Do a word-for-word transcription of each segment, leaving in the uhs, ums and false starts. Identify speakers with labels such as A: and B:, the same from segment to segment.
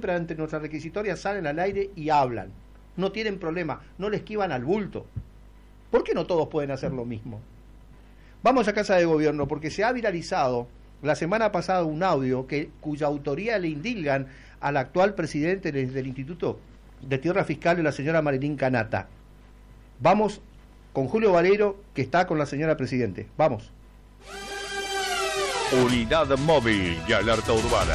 A: Siempre ante nuestra requisitoria salen al aire y hablan. No tienen problema, no le esquivan al bulto. ¿Por qué no todos pueden hacer lo mismo? Vamos a Casa de Gobierno, porque se ha viralizado la semana pasada un audio que, cuya autoría le indilgan al actual presidente del, del Instituto de Tierras Fiscales, la señora Marilyn Canata. Vamos con Julio Vareiro, que está con la señora presidente. Vamos.
B: Unidad móvil y alerta urbana.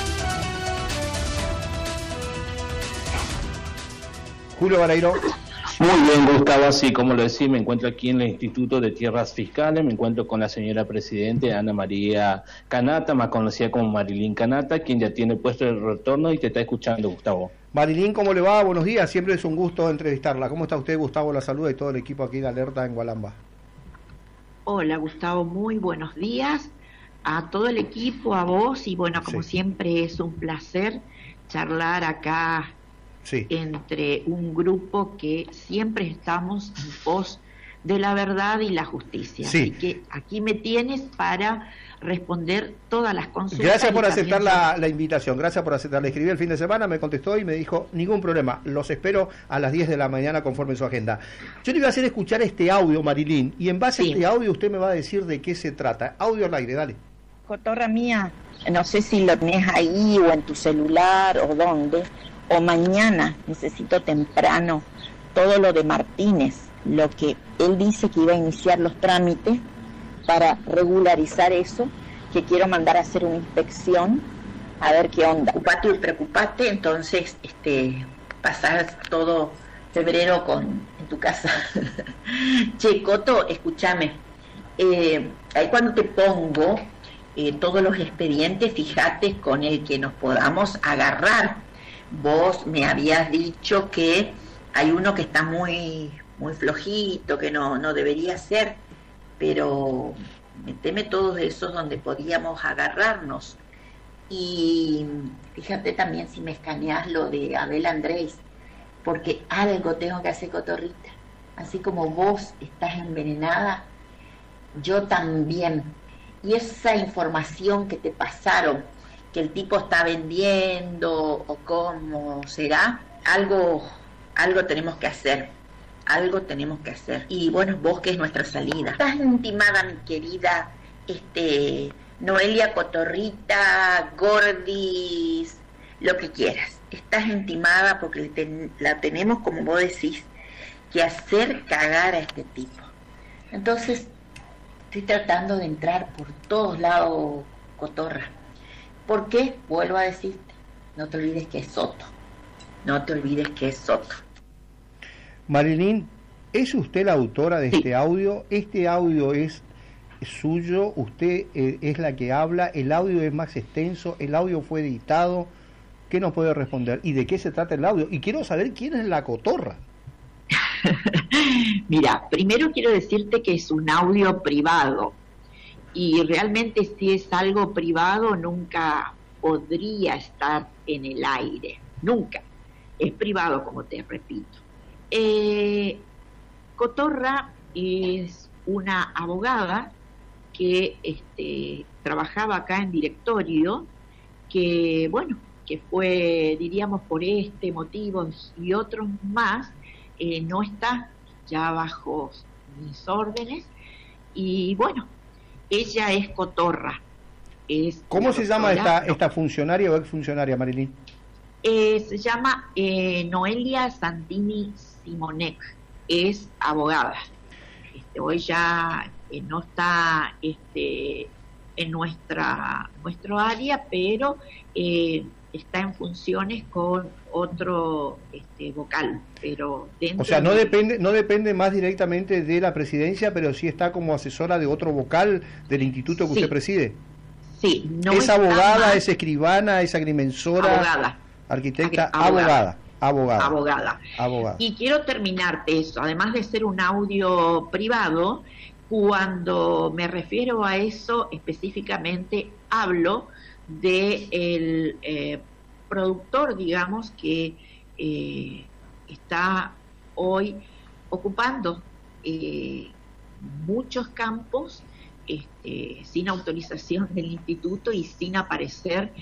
A: Julio Vareiro.
C: Muy bien, Gustavo, así como lo decía, me encuentro aquí en el Instituto de Tierras Fiscales, me encuentro con la señora presidente Ana María Canata, más conocida como Marilyn Canata, quien ya tiene puesto el retorno y te está escuchando, Gustavo.
A: Marilyn, ¿cómo le va? Buenos días, siempre es un gusto entrevistarla. ¿Cómo está usted, Gustavo? La saluda y todo el equipo aquí de Alerta en Gualamba.
D: Hola, Gustavo, muy buenos días a todo el equipo, a vos, y bueno, como sí. siempre es un placer charlar acá sí. entre un grupo que siempre estamos en pos de la verdad y la justicia. Sí. Así que aquí me tienes para responder todas las consultas.
A: Gracias por aceptar la, la invitación, gracias por aceptar. Le escribí el fin de semana, me contestó y me dijo, ningún problema, los espero a las diez de la mañana conforme su agenda. Yo le iba a hacer escuchar este audio, Marilyn, y en base sí. a este audio usted me va a decir de qué se trata. Audio al aire, dale.
E: Cotorra mía, no sé si lo tenés ahí o en tu celular o dónde, o mañana, necesito temprano, todo lo de Martínez, lo que él dice que iba a iniciar los trámites para regularizar eso, que quiero mandar a hacer una inspección, a ver qué onda.
D: Preocupate y preocupate, entonces este, pasar todo febrero con en tu casa. Che, Coto, escúchame, eh, ahí cuando te pongo eh, todos los expedientes, fíjate con el que nos podamos agarrar. Vos me habías dicho que hay uno que está muy muy flojito, que no, no debería ser, pero meteme todos esos donde podíamos agarrarnos. Y fíjate también si me escaneás lo de Abel Andrés, porque algo tengo que hacer, Cotorrita. Así como vos estás envenenada, yo también. Y esa información que te pasaron, que el tipo está vendiendo o cómo será, algo, algo tenemos que hacer. Algo tenemos que hacer. Y bueno, vos que es nuestra salida. Estás intimada, mi querida este, Noelia Cotorrita, Gordis, lo que quieras. Estás intimada porque ten, la tenemos, como vos decís, que hacer cagar a este tipo. Entonces, estoy tratando de entrar por todos lados, Cotorra. ¿Por qué? Vuelvo a decirte, no te olvides que es Soto. No te olvides que es Soto.
A: Marilyn, ¿es usted la autora de sí. este audio? ¿Este audio es suyo? ¿Usted eh, es la que habla? ¿El audio es más extenso? ¿El audio fue editado? ¿Qué nos puede responder? ¿Y de qué se trata el audio? Y quiero saber quién es la cotorra.
D: Mira, primero quiero decirte que es un audio privado. Y realmente si es algo privado nunca podría estar en el aire. Nunca. Es privado, como te repito. Eh, Cotorra es una abogada que este, trabajaba acá en directorio, que bueno, que fue, diríamos, por este motivo y otros más, eh, no está ya bajo mis órdenes, y bueno, ella es Cotorra. Es
A: ¿Cómo se llama esta, esta funcionaria o exfuncionaria, Marilyn?
D: Eh, se llama eh, Noelia Santini Simonek, es abogada. Este, hoy ya eh, no está este, en nuestra nuestro área, pero eh, está en funciones con otro este, vocal. Pero dentro
A: o sea, no
D: de...
A: depende no depende más directamente de la presidencia, pero sí está como asesora de otro vocal del instituto que sí. usted preside.
D: Sí. No
A: ¿Es abogada, más... es escribana, es agrimensora?
D: Abogada.
A: Arquitecta, abogada. Abogada.
D: Abogada.
A: Abogada.
D: Y quiero terminarte eso, además de ser un audio privado, cuando me refiero a eso específicamente hablo de el eh, productor, digamos, que eh, está hoy ocupando eh, muchos campos este, sin autorización del instituto y sin aparecer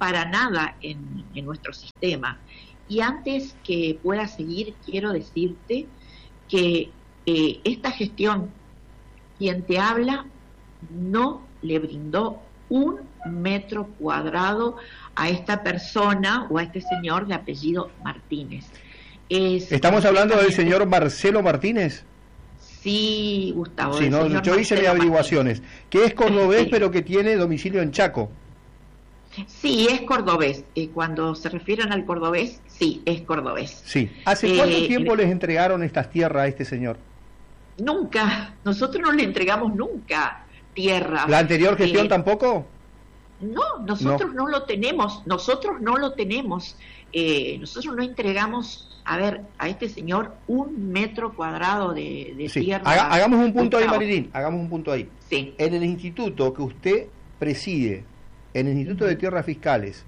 F: para nada en, en nuestro sistema. Y antes que pueda seguir, quiero decirte que eh, esta gestión, quien te habla, no le brindó un metro cuadrado a esta persona o a este señor de apellido Martínez. Es
A: ¿Estamos hablando del señor Marcelo Martínez?
F: Sí, Gustavo.
A: Sí, no, yo hice mis averiguaciones. Martínez. Que es cordobés, sí, pero que tiene domicilio en Chaco.
F: Sí, es cordobés. Eh, cuando se refieren al cordobés, sí, es cordobés.
A: Sí. ¿Hace cuánto eh, tiempo les entregaron estas tierras a este señor?
F: Nunca. Nosotros no le entregamos nunca tierra.
A: ¿La anterior gestión
F: eh,
A: tampoco?
F: No, nosotros no. no lo tenemos. Nosotros no lo tenemos. Eh, nosotros no entregamos, a ver, a este señor un metro cuadrado de, de
A: sí.
F: tierra.
A: Haga, hagamos un punto ahí, Marilyn. Hagamos un punto ahí.
F: Sí.
A: En el instituto que usted preside, en el Instituto de Tierras Fiscales,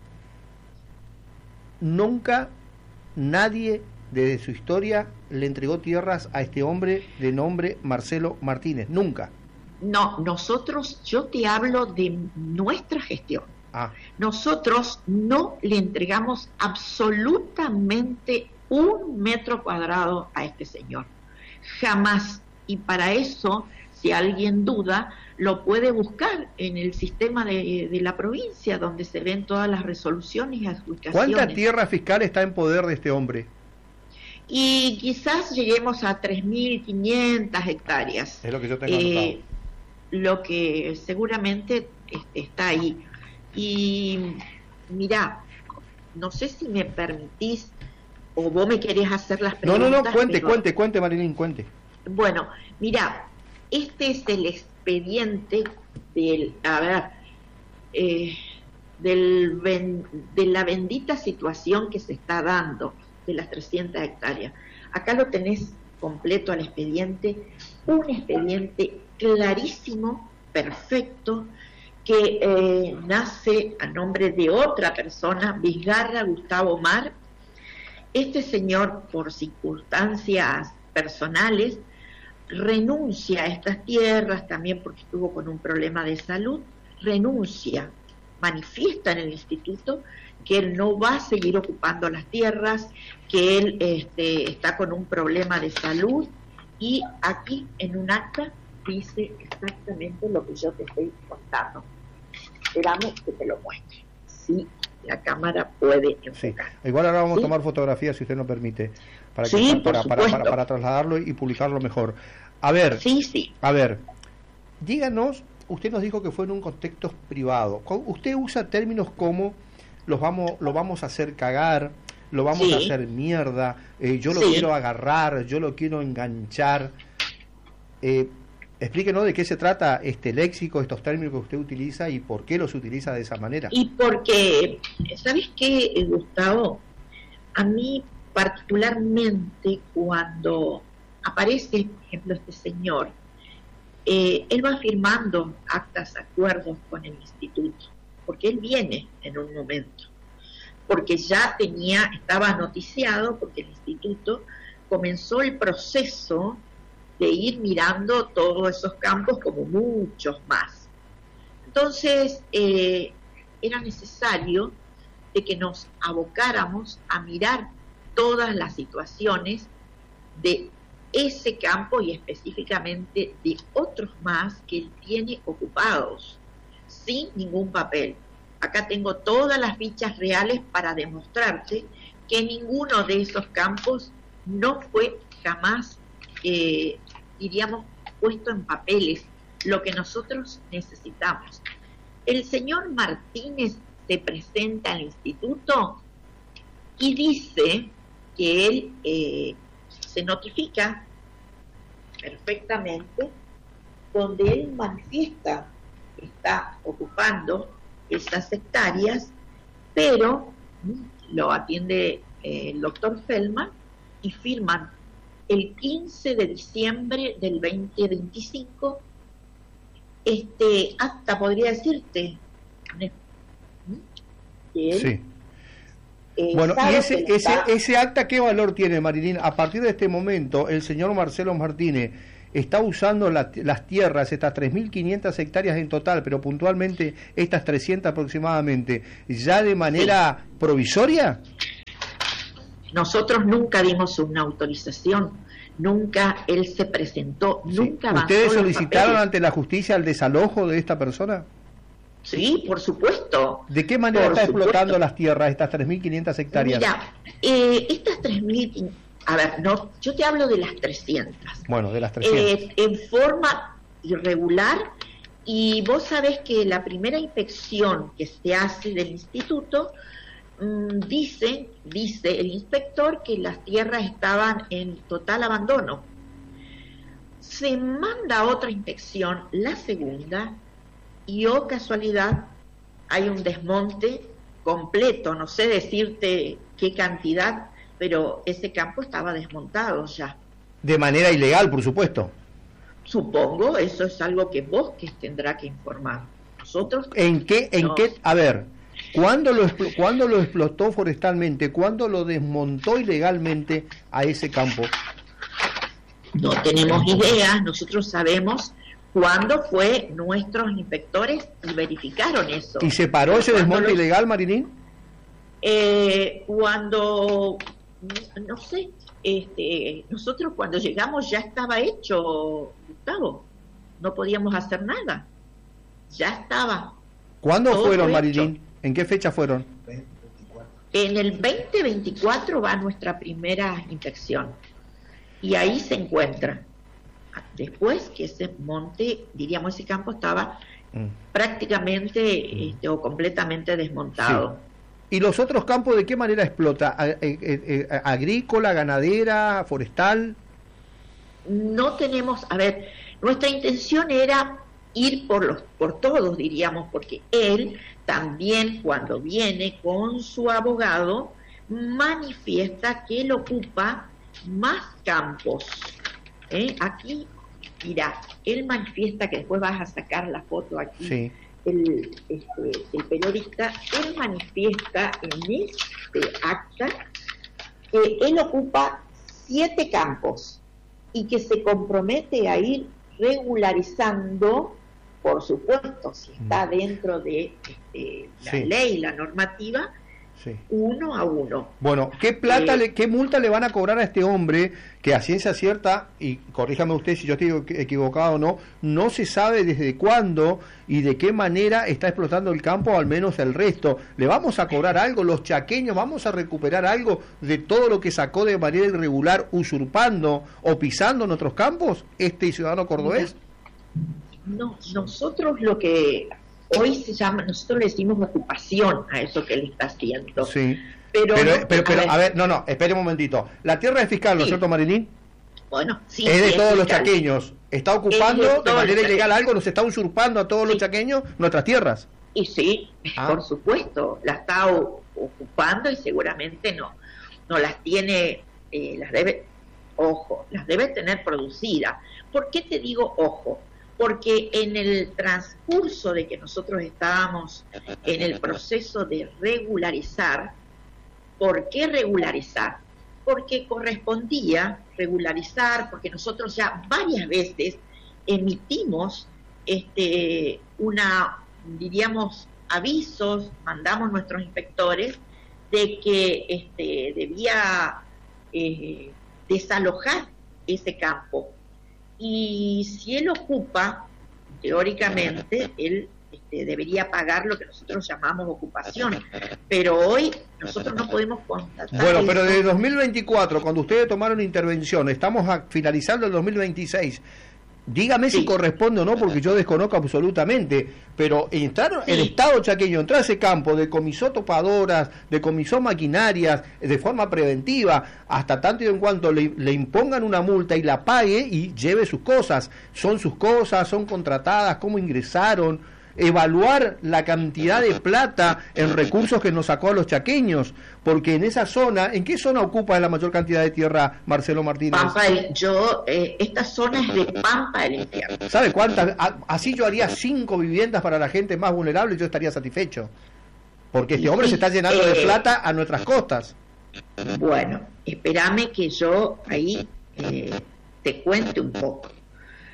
A: nunca nadie desde su historia le entregó tierras a este hombre de nombre Marcelo Martínez, nunca.
F: No, nosotros, yo te hablo de nuestra gestión.
A: Ah.
F: Nosotros no le entregamos absolutamente un metro cuadrado a este señor, jamás. Y para eso, si alguien duda, lo puede buscar en el sistema de, de la provincia, donde se ven todas las resoluciones y adjudicaciones.
A: ¿Cuánta tierra fiscal está en poder de este hombre?
F: Y quizás lleguemos a tres mil quinientas hectáreas.
A: Es lo que yo tengo
F: eh,
A: anotado.
F: Lo que seguramente este, está ahí. Y mirá, no sé si me permitís o vos me querés hacer las preguntas.
A: No, no, no, cuente,
F: pero...
A: cuente, cuente, Marilyn, cuente.
F: Bueno, mirá, este es el expediente del, a ver, eh, del ben, de la bendita situación que se está dando de las trescientas hectáreas. Acá lo tenés completo al expediente, un expediente clarísimo, perfecto, que eh, nace a nombre de otra persona, Vizgarra Gustavo Omar. Este señor, por circunstancias personales, renuncia a estas tierras, también porque estuvo con un problema de salud, renuncia, manifiesta en el instituto que él no va a seguir ocupando las tierras, que él este, está con un problema de salud, y aquí en un acta dice exactamente lo que yo te estoy contando. Esperamos que te lo muestre. Sí, la cámara puede enfocar.
A: Sí. Igual ahora vamos
F: ¿Sí?
A: a tomar fotografías, si usted nos permite, para, que,
F: sí,
A: para,
F: por
A: para, para, para trasladarlo y publicarlo mejor. A ver,
F: sí, sí.
A: a ver, díganos, usted nos dijo que fue en un contexto privado. Usted usa términos como los vamos, lo vamos a hacer cagar, lo vamos sí. a hacer mierda, eh, yo lo sí. quiero agarrar, yo lo quiero enganchar. Eh, explíquenos de qué se trata este léxico, estos términos que usted utiliza y por qué los utiliza de esa manera.
F: Y porque, ¿sabes qué, Gustavo? A mí particularmente cuando aparece, por ejemplo, este señor, eh, él va firmando actas, acuerdos con el instituto, porque él viene en un momento, porque ya tenía, estaba noticiado, porque el instituto comenzó el proceso de ir mirando todos esos campos como muchos más. Entonces, eh, era necesario de que nos abocáramos a mirar todas las situaciones de ese campo y específicamente de otros más que él tiene ocupados, sin ningún papel. Acá tengo todas las fichas reales para demostrarte que ninguno de esos campos no fue jamás, eh, diríamos, puesto en papeles, lo que nosotros necesitamos. El señor Martínez se presenta al instituto y dice que él eh, se notifica perfectamente, donde él manifiesta que está ocupando esas hectáreas, pero lo atiende eh, el doctor Feldman y firman el quince de diciembre del veinte veinticinco este acta, podría decirte, que él,
A: sí. Eh, bueno, y ese, ese, ese acta, ¿qué valor tiene, Marilyn? A partir de este momento, el señor Marcelo Martínez está usando la, las tierras, estas tres mil quinientas hectáreas en total, pero puntualmente estas trescientas aproximadamente, ya de manera sí. provisoria?
F: Nosotros nunca dimos una autorización, nunca él se presentó, sí. nunca avanzó.
A: ¿Ustedes solicitaron ante la justicia el desalojo de esta persona?
F: Sí, por supuesto.
A: ¿De qué manera
F: por
A: está
F: supuesto.
A: explotando las tierras, estas tres mil quinientas hectáreas?
F: Mira, eh, estas tres mil, a ver, no, yo te hablo de las trescientas.
A: Bueno, de las trescientas.
F: Eh, en forma irregular, y vos sabés que la primera inspección que se hace del instituto, mmm, dice, dice el inspector que las tierras estaban en total abandono. Se manda otra inspección, la segunda, y oh casualidad, hay un desmonte completo, no sé decirte qué cantidad, pero ese campo estaba desmontado ya.
A: De manera ilegal, por supuesto.
F: Supongo, eso es algo que Bosques tendrá que informar. Nosotros...
A: ¿En qué, en
F: no.
A: qué, a ver, ¿cuándo lo, ¿cuándo lo explotó forestalmente? ¿Cuándo lo desmontó ilegalmente a ese campo?
F: No tenemos idea, nosotros sabemos cuándo fue nuestros inspectores y verificaron eso.
A: ¿Y se paró ese desmonte los, ilegal, Marilyn?
F: Eh, cuando, no sé, este, nosotros cuando llegamos ya estaba hecho, Gustavo, no podíamos hacer nada, ya estaba.
A: ¿Cuándo fueron, Marilyn? ¿En qué fecha fueron?
F: En el veinte veinticuatro va nuestra primera inspección y ahí se encuentra. Después que ese monte, diríamos, ese campo estaba mm. prácticamente mm. este, o completamente desmontado.
A: Sí. ¿Y los otros campos de qué manera explota? ¿Agrícola, ganadera, forestal?
F: No tenemos, a ver, nuestra intención era ir por los, por todos, diríamos, porque él también cuando viene con su abogado manifiesta que él ocupa más campos. ¿Eh? Aquí, mira, él manifiesta, que después vas a sacar la foto aquí, sí. el, este, el periodista, él manifiesta en este acta que él ocupa siete campos y que se compromete a ir regularizando, por supuesto, si está dentro de este, la sí. ley, la normativa, sí. uno a uno.
A: Bueno, ¿qué plata, eh, le, qué multa le van a cobrar a este hombre que a ciencia cierta, y corríjame usted si yo estoy equivocado o no, no se sabe desde cuándo y de qué manera está explotando el campo, o al menos el resto? ¿Le vamos a cobrar algo? ¿Los chaqueños vamos a recuperar algo de todo lo que sacó de manera irregular, usurpando o pisando nuestros campos este ciudadano cordobés?
F: No, nosotros lo que hoy se llama, nosotros le decimos ocupación a eso que él está haciendo.
A: Sí.
F: Pero,
A: pero,
F: no,
A: pero, pero
F: a, ver,
A: a ver, no, no, espere un momentito. La tierra es fiscal, ¿no es
F: sí.
A: cierto, Marilyn?
F: Bueno, sí.
A: Es de
F: sí,
A: todos
F: es
A: los
F: fiscal.
A: chaqueños. Está ocupando de, de manera
F: los...
A: ilegal algo, nos está usurpando a todos sí. los chaqueños nuestras tierras.
F: Y sí,
A: ah.
F: por supuesto, la está o, ocupando y seguramente no, no las tiene, eh, las debe, ojo, las debe tener producidas. ¿Por qué te digo ojo? Porque en el transcurso de que nosotros estábamos en el proceso de regularizar, ¿por qué regularizar? Porque correspondía regularizar, porque nosotros ya varias veces emitimos este, una, diríamos, avisos, mandamos nuestros inspectores de que este, debía eh, desalojar ese campo. Y si él ocupa, teóricamente, él este, debería pagar lo que nosotros llamamos ocupación. Pero hoy nosotros no podemos constatar.
A: Bueno,
F: eso.
A: pero de dos mil veinticuatro, cuando ustedes tomaron intervención, estamos a, finalizando el dos mil veintiséis. Dígame sí. si corresponde o no, porque yo desconozco absolutamente, pero entrar sí. el Estado chaqueño, entrar a ese campo, decomisó topadoras, decomisó maquinarias, de forma preventiva, hasta tanto y en cuanto le, le impongan una multa y la pague y lleve sus cosas. Son sus cosas, son contratadas, cómo ingresaron, evaluar la cantidad de plata en recursos que nos sacó a los chaqueños, porque en esa zona, ¿en qué zona ocupa la mayor cantidad de tierra Marcelo Martínez?
F: Pampa del, yo, eh, esta zona es de Pampa del Infierno.
A: ¿Sabe cuántas? A, así yo haría cinco viviendas para la gente más vulnerable y yo estaría satisfecho, porque este hombre
F: sí,
A: se está llenando
F: eh,
A: de plata a nuestras costas.
F: Bueno, espérame que yo ahí eh, te cuente un poco.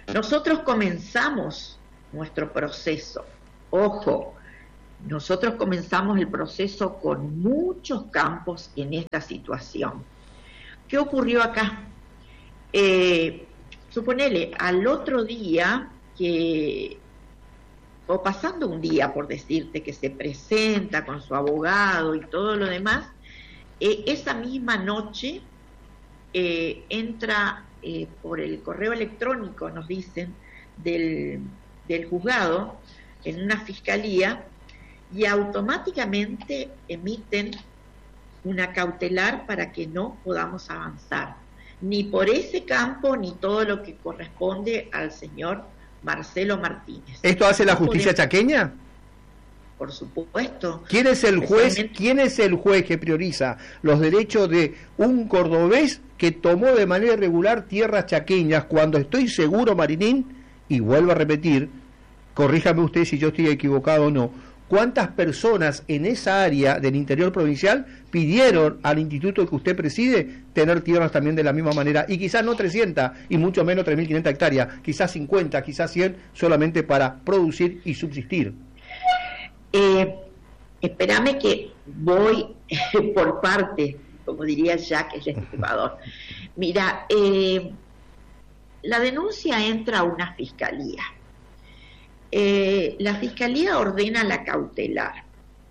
F: Nosotros comenzamos nuestro proceso, ojo, nosotros comenzamos el proceso con muchos campos en esta situación. ¿Qué ocurrió acá? Eh, suponele, al otro día que, o pasando un día por decirte, que se presenta con su abogado y todo lo demás, eh, esa misma noche eh, entra eh, por el correo electrónico, nos dicen, del, del juzgado, en una fiscalía, y automáticamente emiten una cautelar para que no podamos avanzar, ni por ese campo, ni todo lo que corresponde al señor Marcelo Martínez.
A: ¿Esto hace la justicia chaqueña?
F: Por supuesto.
A: ¿Quién es el juez, quién es el juez que prioriza los derechos de un cordobés que tomó de manera irregular tierras chaqueñas, cuando estoy seguro, Marilyn, y vuelvo a repetir, corríjame usted si yo estoy equivocado o no, cuántas personas en esa área del interior provincial pidieron al instituto que usted preside tener tierras también de la misma manera, y quizás no trescientas y mucho menos tres mil quinientas hectáreas, quizás cincuenta, quizás cien, solamente para producir y subsistir?
F: Eh, espérame que voy por parte, como diría Jack, el estimador. Mira, eh, la denuncia entra a una fiscalía. Eh, la fiscalía ordena la cautelar.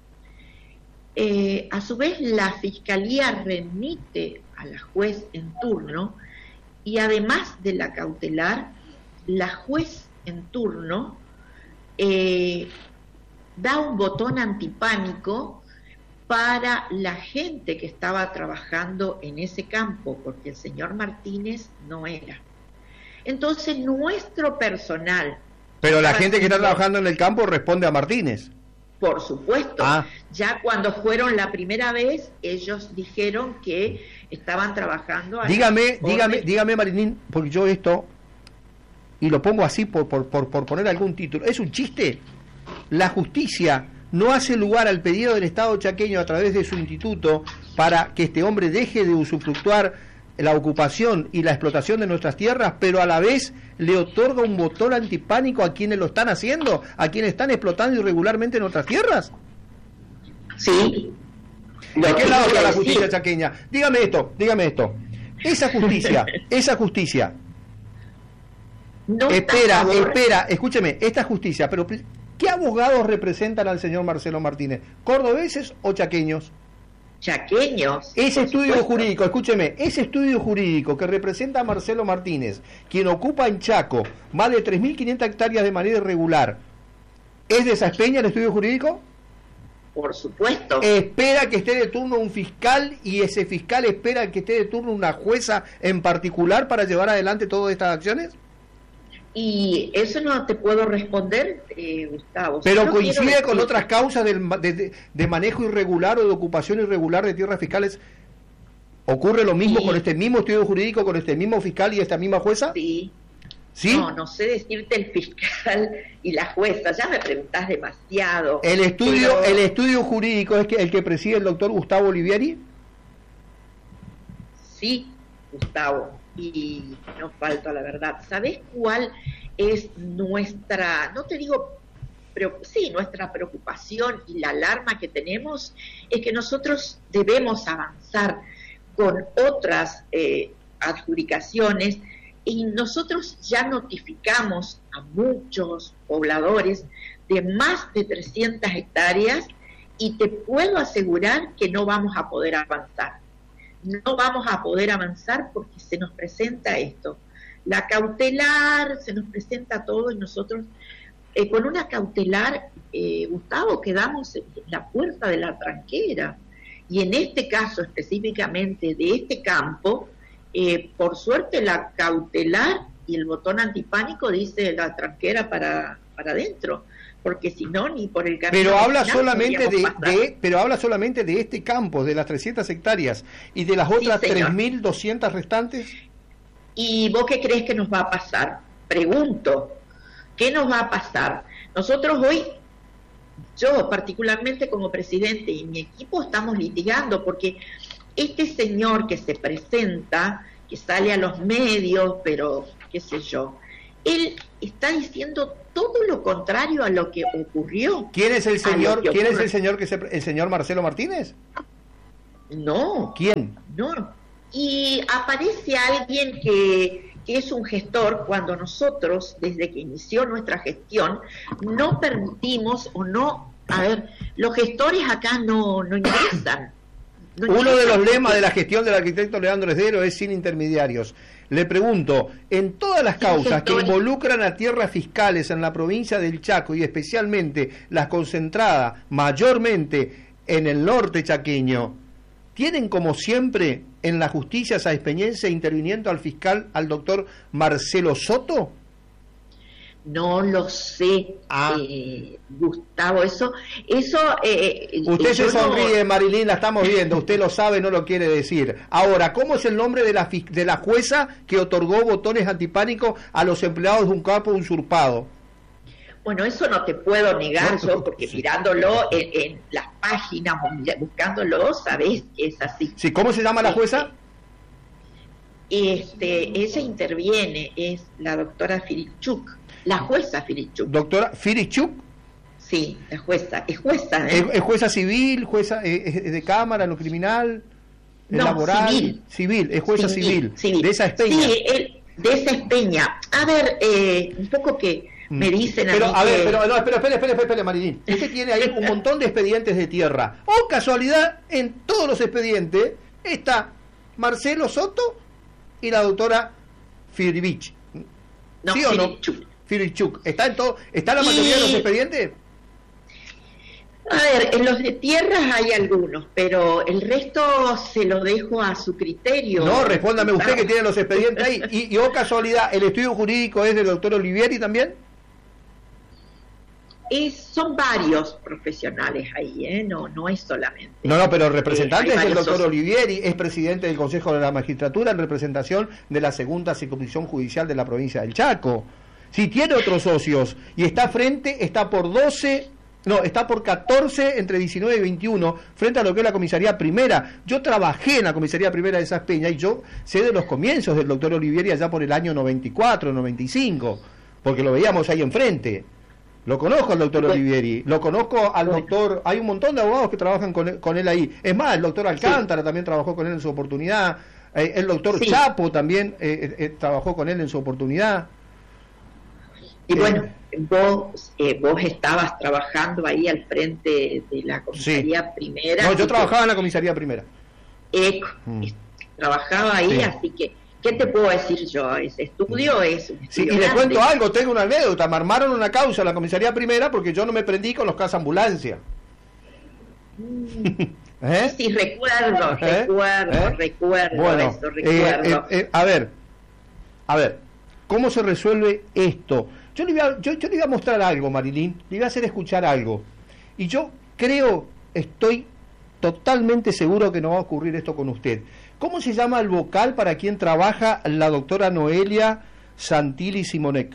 F: Eh, a su vez, la fiscalía remite a la juez en turno, y además de la cautelar, la juez en turno eh, da un botón antipánico para la gente que estaba trabajando en ese campo, porque el señor Martínez no era. Entonces, nuestro personal...
A: Pero la gente que está trabajando en el campo responde a Martínez.
F: Por supuesto.
A: Ah.
F: Ya cuando fueron la primera vez, ellos dijeron que estaban trabajando...
A: Dígame, dígame, dígame, Marilyn, porque yo esto, y lo pongo así por, por, por, por poner algún título, ¿es un chiste? La justicia no hace lugar al pedido del Estado chaqueño a través de su instituto para que este hombre deje de usufructuar la ocupación y la explotación de nuestras tierras, pero a la vez le otorga un botón antipánico a quienes lo están haciendo, a quienes están explotando irregularmente nuestras tierras.
F: Sí.
A: ¿De qué lado está la justicia chaqueña? Dígame esto, dígame esto. Esa justicia, esa justicia.
F: No
A: espera, espera, escúcheme, esta justicia, pero ¿qué abogados representan al señor Marcelo Martínez? ¿Cordobeses o chaqueños?
F: Chaqueños.
A: Ese estudio supuesto. jurídico, escúcheme, ese estudio jurídico que representa a Marcelo Martínez, quien ocupa en Chaco más de tres mil quinientas hectáreas de manera irregular, ¿es de Saspeña el estudio jurídico?
F: Por supuesto.
A: Espera que esté de turno un fiscal, y ese fiscal espera que esté de turno una jueza en particular para llevar adelante todas estas acciones.
F: Y eso no te puedo responder, eh, Gustavo.
A: Pero
F: no
A: coincide con otras causas de, de, de manejo irregular o de ocupación irregular de tierras fiscales. ¿Ocurre lo mismo sí. con este mismo estudio jurídico, con este mismo fiscal y esta misma jueza?
F: Sí.
A: ¿Sí?
F: No, no sé decirte el fiscal y la jueza, ya me preguntás demasiado.
A: ¿El estudio
F: pero...
A: el estudio jurídico es que el que preside el doctor Gustavo Olivieri?
F: Sí, Gustavo. Y no falta la verdad. ¿Sabés cuál es nuestra, no te digo, pero sí, nuestra preocupación y la alarma que tenemos? Es que nosotros debemos avanzar con otras eh, adjudicaciones, y nosotros ya notificamos a muchos pobladores de más de trescientas hectáreas, y te puedo asegurar que no vamos a poder avanzar. No vamos a poder avanzar porque se nos presenta esto. La cautelar, se nos presenta todo, y nosotros eh, con una cautelar, eh, Gustavo, quedamos en la puerta de la tranquera. Y en este caso específicamente de este campo, eh, por suerte la cautelar y el botón antipánico dice la tranquera para, para adentro, porque si no, ni por el camino.
A: Pero habla solamente de, de pero habla solamente de este campo, de las trescientas hectáreas, y de las otras sí, tres mil doscientas restantes.
F: ¿Y vos qué crees que nos va a pasar? Pregunto, ¿qué nos va a pasar? Nosotros hoy, yo particularmente como presidente y mi equipo, estamos litigando porque este señor que se presenta, que sale a los medios, pero qué sé yo, él está diciendo todo lo contrario a lo que ocurrió.
A: ¿Quién es el señor? ¿Quién es
F: ocurre.
A: el señor que se, el señor Marcelo Martínez?
F: No.
A: ¿Quién?
F: No. Y aparece alguien que, que es un gestor cuando nosotros, desde que inició nuestra gestión, no permitimos o no, a ver, los gestores acá no, no ingresan. No
A: Uno
F: ingresan
A: de los
F: porque-
A: lemas de la gestión del arquitecto Leandro Esdero es sin intermediarios. Le pregunto, en todas las
F: Sin
A: causas que
F: gestores.
A: involucran a tierras fiscales en la provincia del Chaco y especialmente las concentradas mayormente en el norte chaqueño, ¿tienen como siempre en la justicia sahispeñense interviniendo al fiscal, al doctor Marcelo Soto?
F: No lo sé,
A: Ah.
F: eh, Gustavo, eso, eso... Eh,
A: Usted
F: yo
A: se
F: no-
A: sonríe, Marilyn, la estamos viendo, usted lo sabe, no lo quiere decir. Ahora, ¿cómo es el nombre de la, fis- de la jueza que otorgó botones antipánicos a los empleados de un campo usurpado?
F: Bueno, eso no te puedo negar
A: Bueno,
F: yo, porque
A: sí.
F: mirándolo en, en las páginas, buscándolo, sabés que es así.
A: Sí, ¿cómo se llama la jueza?
F: Este, ella interviene, es la doctora Filichuk, la jueza Filichuk.
A: Doctora Firichuk,
F: Sí, la jueza, es jueza, ¿eh?
A: ¿es, es jueza civil, jueza eh, es de cámara, en lo criminal, en
F: No,
A: laboral?
F: civil.
A: Civil, es jueza civil,
F: civil.
A: de esa espeña.
F: Sí, él- de esa espeña. A ver, eh, un poco que me dicen a
A: Pero,
F: mí
A: a ver,
F: que-
A: pero, no, espera, espera, espera, espera, Marilyn. Usted tiene ahí un montón de expedientes de tierra. O casualidad, en todos los expedientes está Marcelo Soto y la doctora Firivich.
F: no,
A: ¿Sí o no?
F: Filichuk.
A: Firichuk. ¿Está en todo, está en la
F: Y-
A: mayoría de los expedientes?
F: A ver, en los de tierras hay algunos, pero el resto se lo dejo a su criterio.
A: No, respóndame usted que
F: Gustavo.
A: tiene los expedientes ahí. Y, y o casualidad, ¿el estudio jurídico es del doctor Olivieri también?
F: Es- son varios profesionales ahí, ¿eh? No, no es solamente.
A: No, no, pero el representante
F: Eh, hay
A: es del
F: varios
A: doctor
F: socios.
A: Olivieri, es presidente del Consejo de la Magistratura en representación de la segunda circunscripción judicial de la provincia del Chaco. Si tiene otros socios y está frente, está por doce, no, está por catorce entre diecinueve y veintiuno frente a lo que es la comisaría primera. Yo trabajé en la comisaría primera de Esas Peñas y yo sé de los comienzos del doctor Olivieri allá por el año noventa y cuatro, noventa y cinco, porque lo veíamos ahí enfrente. Lo conozco al doctor
F: Bueno.
A: Olivieri, lo conozco al
F: Bueno.
A: doctor, hay un montón de abogados que trabajan con él, con él ahí. Es más, el doctor Alcántara también trabajó con él en su oportunidad, eh, el doctor
F: Sí.
A: Chapo también eh, eh, trabajó con él en su oportunidad.
F: Y
A: Eh,
F: bueno, vos, eh, vos estabas trabajando ahí al frente de la comisaría primera.
A: No,
F: así
A: yo
F: que,
A: trabajaba en la comisaría primera.
F: eh,
A: Mm.
F: trabajaba ahí,
A: Sí.
F: así que, ¿qué te puedo decir yo? Ese estudio es un
A: Sí,
F: estudio
A: y le
F: grande.
A: cuento algo, tengo una anécdota, me armaron una causa en la comisaría primera porque yo no me prendí con los cazambulancia. ¿Eh?
F: Sí, recuerdo,
A: ¿Eh?
F: recuerdo,
A: ¿Eh?
F: recuerdo
A: Bueno,
F: eso,
A: eh,
F: recuerdo.
A: eh, eh, a ver, a ver, ¿cómo se resuelve esto? Yo le, voy a, yo, yo le voy a mostrar algo, Marilyn, le voy a hacer escuchar algo. Y yo creo, estoy totalmente seguro que no va a ocurrir esto con usted. ¿Cómo se llama el vocal para quien trabaja la doctora Noelia Santilli Simonek?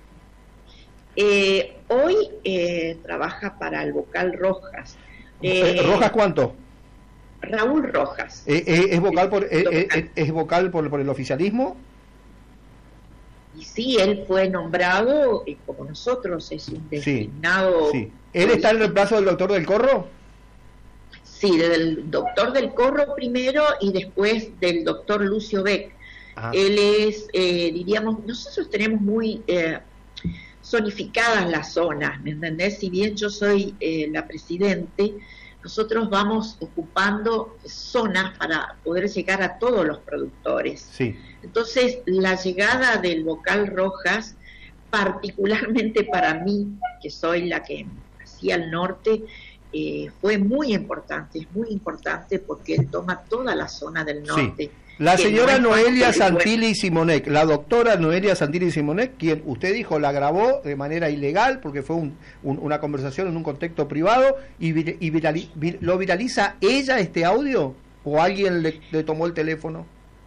F: Eh, hoy eh, trabaja para el vocal Rojas.
A: Eh,
F: Eh,
A: ¿Rojas cuánto?
F: Raúl Rojas.
A: Eh, eh, ¿Es vocal por, eh,
F: Lo
A: eh,
F: vocal.
A: eh, es vocal por, por el oficialismo?
F: Y sí, él fue nombrado, eh, como nosotros, es un designado.
A: Sí. ¿Él está en reemplazo del doctor del Corro?
F: Sí, del doctor del Corro primero y después del doctor Lucio Beck.
A: Ah.
F: Él es, eh, diríamos, nosotros tenemos muy eh, zonificadas las zonas, ¿me entendés? Si bien yo soy eh, la presidente, nosotros vamos ocupando zonas para poder llegar a todos los productores.
A: Sí.
F: Entonces, la llegada del vocal Rojas, particularmente para mí, que soy la que hacía el norte, eh, fue muy importante, es muy importante porque él toma toda la zona del norte.
A: Sí. La
F: que
A: señora
F: no es
A: Noelia
F: fácil,
A: Santilli Simonek, la doctora Noelia Santilli Simonek, quien usted dijo la grabó de manera ilegal porque fue un, un, una conversación en un contexto privado y, vir, y virali, vir, lo viraliza ella este audio o alguien le, le tomó el teléfono.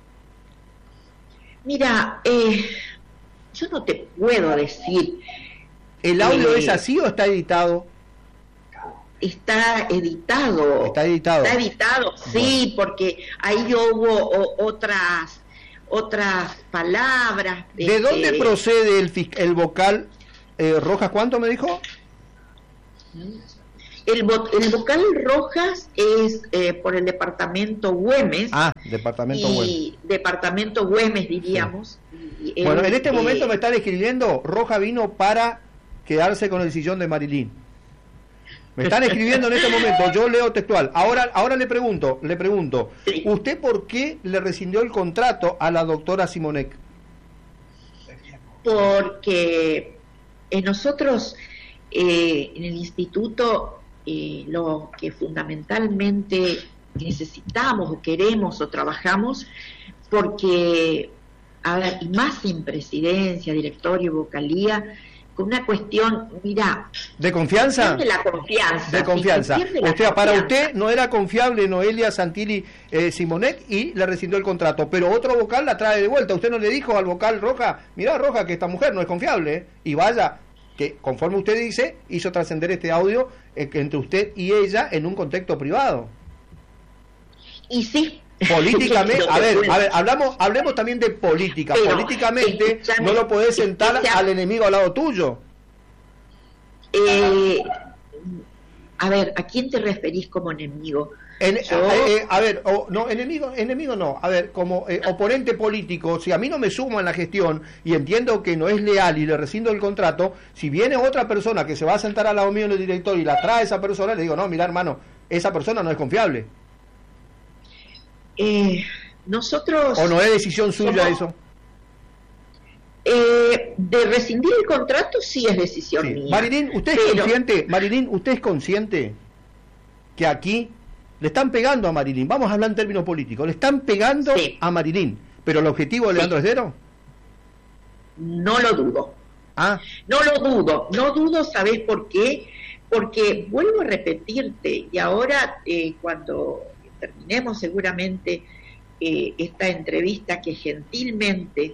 F: Mira, eh, yo no te puedo decir,
A: ¿El audio
F: Eh,
A: es así o está editado?
F: está editado.
A: Está editado.
F: Está editado, sí, porque ahí hubo o- otras otras palabras.
A: ¿De
F: este,
A: dónde procede el, el vocal eh, Rojas? ¿Cuánto me dijo?
F: El, vo el vocal Rojas es eh, por el departamento Güemes.
A: Ah, departamento
F: y
A: Güemes.
F: Departamento Güemes, diríamos.
A: Sí.
F: Y
A: bueno,
F: él,
A: en este
F: eh,
A: momento me están escribiendo, Rojas vino para quedarse con el sillón de Marilyn. Me están escribiendo en este momento, yo leo textual. Ahora, ahora le pregunto, le pregunto,
F: Sí.
A: ¿usted por qué le rescindió el contrato a la doctora Simonek?
F: Porque eh, nosotros eh, en el instituto eh, lo que fundamentalmente necesitamos o queremos o trabajamos, porque, a ver, y más en presidencia, directorio y vocalía, con una cuestión, mira,
A: ¿De confianza?
F: pierde la confianza.
A: De confianza.
F: sí, se pierde la
A: O sea, para
F: confianza.
A: usted no era confiable Noelia Santilli eh, Simonek y le rescindió el contrato, pero otro vocal la trae de vuelta. Usted no le dijo al vocal Roja, mirá Roja, que esta mujer no es confiable, ¿eh? Y vaya, que conforme usted dice, hizo trascender este audio eh, entre usted y ella en un contexto privado.
F: Y sí.
A: Políticamente,
F: Lo
A: a
F: que
A: ver,
F: puede.
A: a ver, hablamos, hablemos también de política.
F: Pero,
A: Políticamente
F: escúchame,
A: no lo podés sentar
F: escucha-
A: al enemigo al lado tuyo.
F: Eh, a ver, ¿a quién te referís como enemigo?
A: En-
F: Yo-
A: eh, eh, a ver, o- no, enemigo, enemigo no, a ver, como eh, oponente político, si a mí no me sumo en la gestión y entiendo que no es leal y le rescindo el contrato, si viene otra persona que se va a sentar al lado mío en el directorio y la trae esa persona, le digo, no, mira hermano, esa persona no es confiable.
F: Eh, nosotros...
A: ¿O no es decisión suya
F: somos-
A: eso?
F: Eh, de rescindir el contrato sí es decisión
A: Sí.
F: mía.
A: Marilyn, ¿usted es
F: Pero-
A: consciente, Marilyn, usted es consciente que aquí le están pegando a Marilyn? Vamos a hablar en términos políticos, le están pegando
F: Sí.
A: a Marilyn, pero el objetivo de
F: Sí.
A: Leandro Esdero,
F: No lo dudo.
A: ah,
F: No lo dudo. No dudo, ¿sabés por qué? Porque vuelvo a repetirte, y ahora eh, cuando terminemos seguramente eh, esta entrevista que gentilmente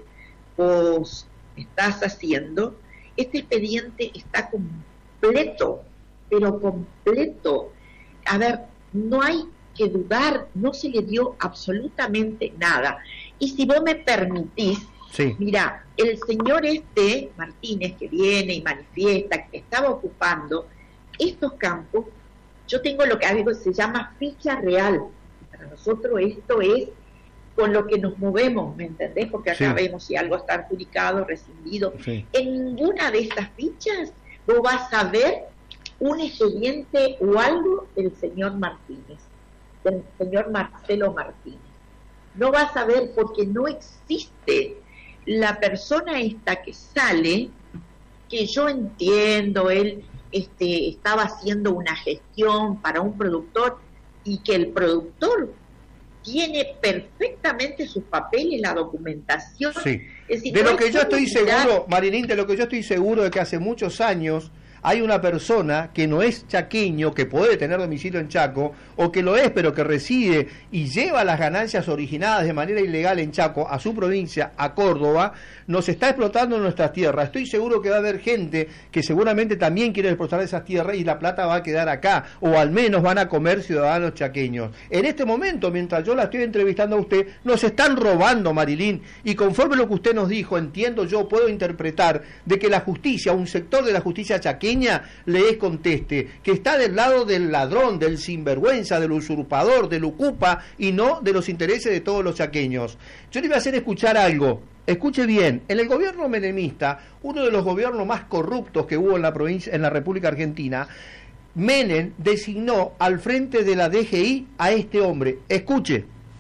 F: vos estás haciendo, este expediente está completo, pero completo. A ver, no hay que dudar, no se le dio absolutamente nada. Y si vos me permitís,
A: sí,
F: mira, el señor este, Martínez, que viene y manifiesta que estaba ocupando estos campos, yo tengo lo que algo se llama ficha real. Para nosotros esto es con lo que nos movemos, ¿me entendés? Porque acá
A: Sí.
F: vemos si algo está adjudicado, rescindido.
A: sí.
F: En ninguna de estas fichas vos vas a ver un expediente o algo del señor Martínez, del señor Marcelo Martínez. No vas a ver porque no existe la persona esta que sale, que yo entiendo, él este, estaba haciendo una gestión para un productor y que el productor tiene perfectamente sus papeles, la documentación.
A: Sí.
F: Es decir,
A: De
F: no
A: lo que
F: es
A: yo estoy
F: como mirar-
A: seguro, Marilyn, de lo que yo estoy seguro de que hace muchos años hay una persona que no es chaqueño, que puede tener domicilio en Chaco, o que lo es, pero que reside y lleva las ganancias originadas de manera ilegal en Chaco a su provincia, a Córdoba, nos está explotando en nuestras tierras. Estoy seguro que va a haber gente que seguramente también quiere explotar esas tierras y la plata va a quedar acá, o al menos van a comer ciudadanos chaqueños. En este momento, mientras yo la estoy entrevistando a usted, nos están robando, Marilyn, y conforme lo que usted nos dijo, entiendo yo, puedo interpretar de que la justicia, un sector de la justicia chaqueña, le es conteste, que está del lado del ladrón, del sinvergüenza, del usurpador, del ocupa, y no de los intereses de todos los chaqueños. Yo le voy a hacer escuchar algo. Escuche bien, en el gobierno menemista, uno de los gobiernos más corruptos que hubo en la provincia, en la República Argentina, Menem designó al frente de la D G I a este hombre. Escuche.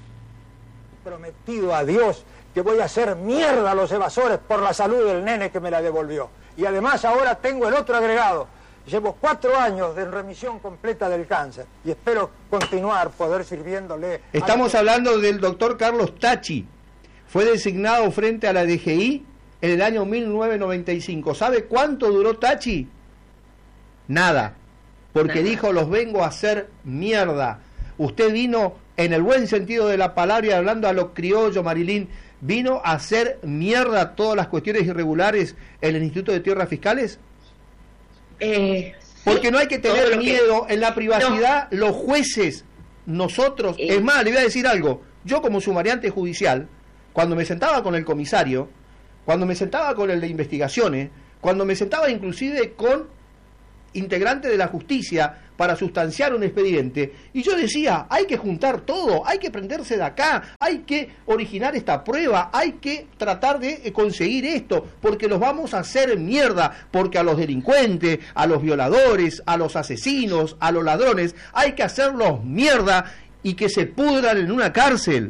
G: Prometido a Dios que voy a hacer mierda a los evasores por la salud del nene que me la devolvió. Y además ahora tengo el otro agregado. Llevo cuatro años de remisión completa del cáncer y espero continuar poder sirviéndole.
A: Estamos
G: a...
A: hablando del doctor Carlos Tachi. Fue designado frente a la D G I en el año mil novecientos noventa y cinco. ¿Sabe cuánto duró Tachi? Nada. Porque
F: Nada.
A: dijo, los vengo a hacer mierda. Usted vino, en el buen sentido de la palabra y hablando a lo criollo, Marilyn, vino a hacer mierda todas las cuestiones irregulares en el Instituto de Tierras Fiscales.
F: Eh, sí,
A: Porque no hay que
F: todo
A: tener
F: lo que-
A: miedo en la privacidad, los jueces, nosotros,
F: Eh.
A: es más, le voy a decir algo, yo como sumariante judicial, cuando me sentaba con el comisario, cuando me sentaba con el de investigaciones, cuando me sentaba inclusive con integrantes de la justicia para sustanciar un expediente, y yo decía, hay que juntar todo, hay que prenderse de acá, hay que originar esta prueba, hay que tratar de conseguir esto, porque los vamos a hacer mierda, porque a los delincuentes, a los violadores, a los asesinos, a los ladrones, hay que hacerlos mierda y que se pudran en una cárcel.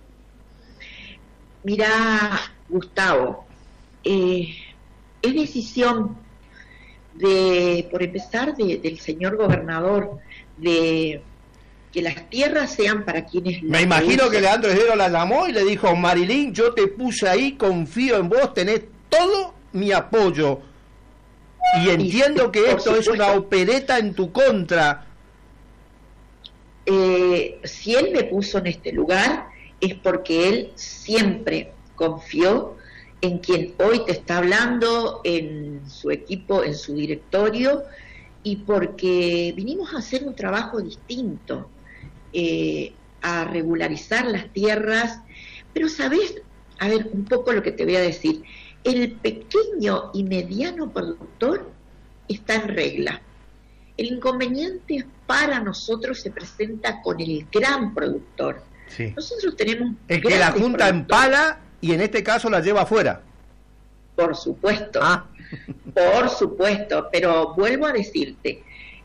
F: Mirá, Gustavo, eh, es decisión de, por empezar, de, del señor gobernador, de que las tierras sean para quienes...
A: Me imagino que Leandro Esdero la llamó y le dijo, Marilyn, yo te puse ahí, confío en vos, tenés todo mi apoyo. Y entiendo y, que esto supuesto, es una opereta en tu contra.
F: Eh, si él me puso en este lugar, es porque él siempre confió en quien hoy te está hablando, en su equipo, en su directorio, y porque vinimos a hacer un trabajo distinto, eh, a regularizar las tierras, pero sabes, a ver, un poco lo que te voy a decir, el pequeño y mediano productor está en regla. El inconveniente para nosotros se presenta con el gran productor.
A: Sí.
F: Nosotros tenemos...
A: El que la junta en pala y en este caso la lleva afuera.
F: Por supuesto,
A: ah.
F: por supuesto, pero vuelvo a decirte,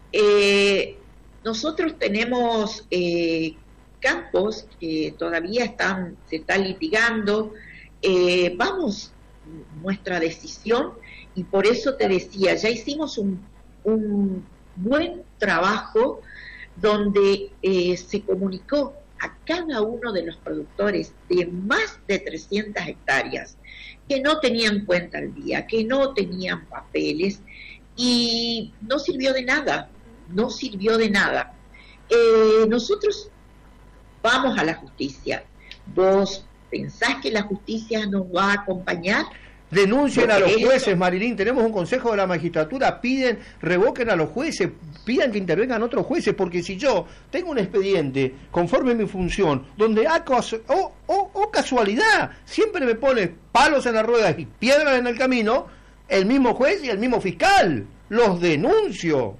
F: eh, nosotros tenemos eh, campos que todavía están, se están litigando, eh, vamos, nuestra decisión, y por eso te decía, ya hicimos un, un buen trabajo donde eh, se comunicó a cada uno de los productores de más de trescientas hectáreas que no tenían cuenta al día, que no tenían papeles, y no sirvió de nada, no sirvió de nada. Eh, nosotros vamos a la justicia. ¿Vos pensás que la justicia nos va a acompañar?
A: Denuncien a los
F: eso...
A: jueces, Marilyn, tenemos un consejo de la magistratura, piden, revoquen a los jueces, pidan que intervengan otros jueces, porque si yo tengo un expediente conforme mi función, donde a casu oh, oh, oh, casualidad, siempre me pone palos en las ruedas y piedras en el camino, el mismo juez y el mismo fiscal, los denuncio.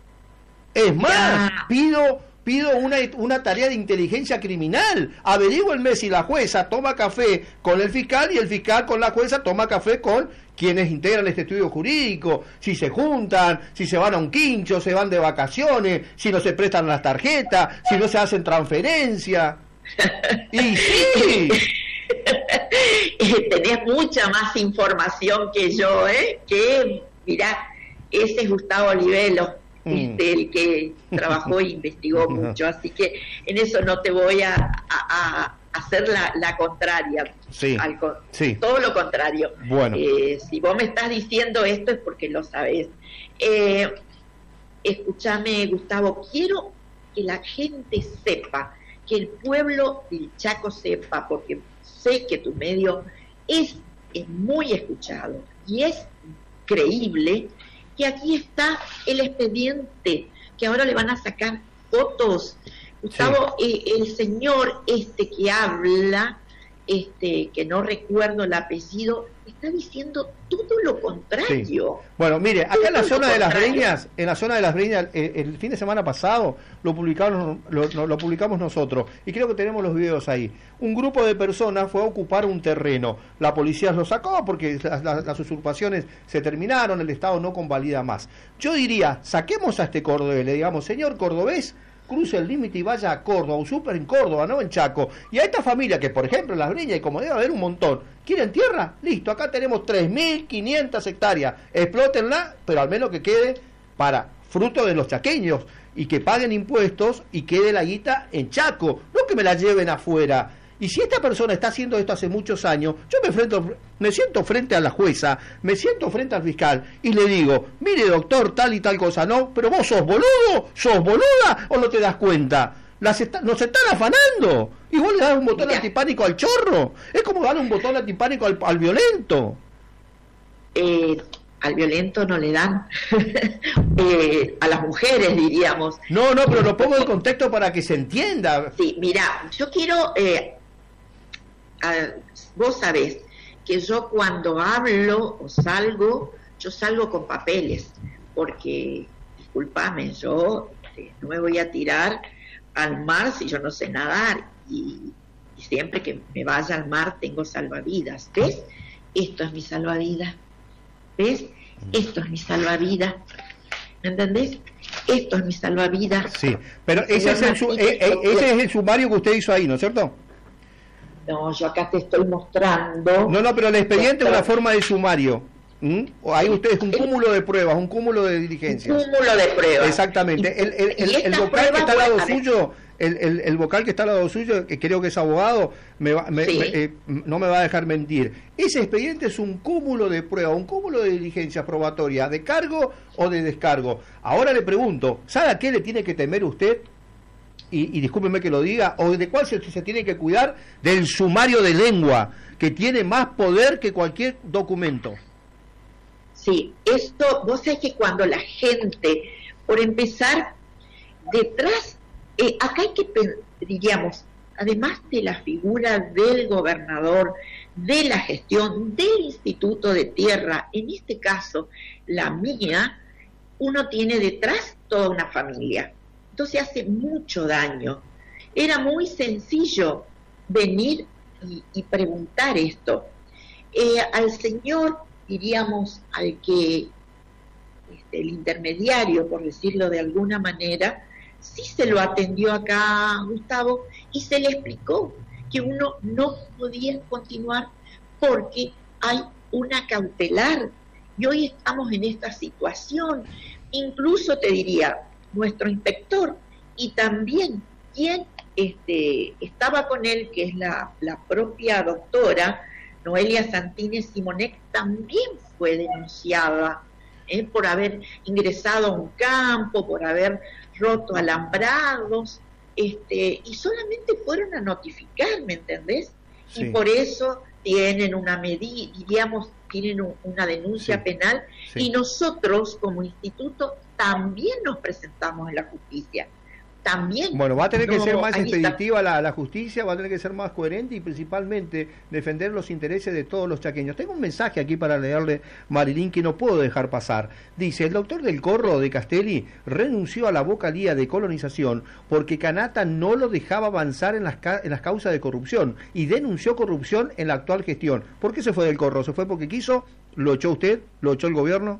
A: Es más, ya. pido... Pido una, una tarea de inteligencia criminal. Averígüenme si la jueza toma café con el fiscal y el fiscal con la jueza toma café con quienes integran este estudio jurídico. Si se juntan, si se van a un quincho, se van de vacaciones, si no se prestan las tarjetas, si no se hacen transferencias. Y sí.
F: Tenés mucha más información que yo, ¿eh? Que, mirá, ese es Gustavo Olivelo. Este, el que trabajó e investigó mucho, así que en eso no te voy a, a, a hacer la, la contraria,
A: sí,
F: al,
A: sí.
F: todo lo contrario.
A: Bueno.
F: Eh, si vos me estás diciendo esto es porque lo sabés. Eh, escúchame, Gustavo, quiero que la gente sepa, que el pueblo del Chaco sepa, porque sé que tu medio es, es muy escuchado y es creíble, que aquí está el expediente, que ahora le van a sacar fotos. Gustavo, sí. eh, el señor este que habla, este que no recuerdo el apellido, está diciendo todo lo contrario.
A: Sí. Bueno, mire, acá todo en la zona de las Breñas, en la zona de las Breñas, el, el fin de semana pasado lo publicamos, lo, lo, lo publicamos nosotros, y creo que tenemos los videos ahí. Un grupo de personas fue a ocupar un terreno. La policía lo sacó porque las, las, las usurpaciones se terminaron, el Estado no convalida más. Yo diría, saquemos a este cordobés, le digamos, señor cordobés, cruce el límite y vaya a Córdoba, un súper en Córdoba, no en Chaco. Y a esta familia que, por ejemplo, en Las Breñas, y como debe haber un montón, ¿quieren tierra? Listo, acá tenemos tres mil quinientas hectáreas. Explótenla, pero al menos que quede para fruto de los chaqueños y que paguen impuestos y quede la guita en Chaco, no que me la lleven afuera. Y si esta persona está haciendo esto hace muchos años, yo me enfrento, me siento frente a la jueza, me siento frente al fiscal y le digo, mire doctor, tal y tal cosa, no, pero vos sos boludo, sos boluda o no te das cuenta. Las está, nos están afanando. Y vos le das un botón antipánico al chorro. Es como darle un botón antipánico al, al violento.
F: Eh, al violento no le dan. eh, a las mujeres, diríamos.
A: No, no, pero lo pongo en contexto para que se entienda.
F: Sí, mira, yo quiero... Eh, a, vos sabés que yo cuando hablo o salgo, yo salgo con papeles, porque, discúlpame, yo este, no me voy a tirar al mar si yo no sé nadar, y, y siempre que me vaya al mar tengo salvavidas, ¿ves? Esto es mi salvavidas, ¿ves? Esto es mi salvavidas, ¿me entendés? Esto es mi salvavidas.
A: Sí, pero ese es, el, su, eh, eh, ese es el sumario que usted hizo ahí, ¿no es cierto?
F: No, yo acá te estoy mostrando.
A: No, no, pero el expediente es una forma de sumario. ¿Mm? Ahí usted es un cúmulo de pruebas, un cúmulo de diligencias.
F: Un cúmulo de pruebas.
A: Exactamente. El, el, el, el vocal que está al lado suyo, el, el, el vocal que está al lado suyo, que creo que es abogado, me va, me,
F: sí.
A: me, eh, no me va a dejar mentir. Ese expediente es un cúmulo de pruebas, un cúmulo de diligencias probatorias, de cargo o de descargo. Ahora le pregunto, ¿sabe a qué le tiene que temer usted? Y, y discúlpeme que lo diga, o de cuál se, se tiene que cuidar, del sumario de lengua, que tiene más poder que cualquier documento.
F: Sí, esto, vos sabés que cuando la gente, por empezar, detrás, eh, acá hay que, diríamos, además de la figura del gobernador, de la gestión del Instituto de Tierra, en este caso, la mía, uno tiene detrás toda una familia. Entonces hace mucho daño. Era muy sencillo venir y, y preguntar esto. Eh, al señor, diríamos, al que, este, el intermediario, por decirlo de alguna manera, sí se lo atendió acá, Gustavo, y se le explicó que uno no podía continuar porque hay una cautelar. Y hoy estamos en esta situación. Incluso te diría, nuestro inspector y también quien este, estaba con él, que es la, la propia doctora Noelia Santínez Simonet, también fue denunciada ¿eh? por haber ingresado a un campo, por haber roto alambrados, este, y solamente fueron a notificar, ¿me entendés? Sí. Y por eso tienen una medida, diríamos, tienen un, una denuncia sí. penal, sí. y nosotros como instituto también nos presentamos en la justicia. También.
A: Bueno, va a tener que
F: no,
A: ser más expeditiva la, la justicia, va a tener que ser más coherente y principalmente defender los intereses de todos los chaqueños. Tengo un mensaje aquí para leerle, Marilyn, que no puedo dejar pasar. Dice, el doctor Del Corro de Castelli renunció a la vocalía de colonización porque Canata no lo dejaba avanzar en las, ca en las causas de corrupción y denunció corrupción en la actual gestión. ¿Por qué se fue Del Corro? ¿Se fue porque quiso? ¿Lo echó usted? ¿Lo echó el gobierno?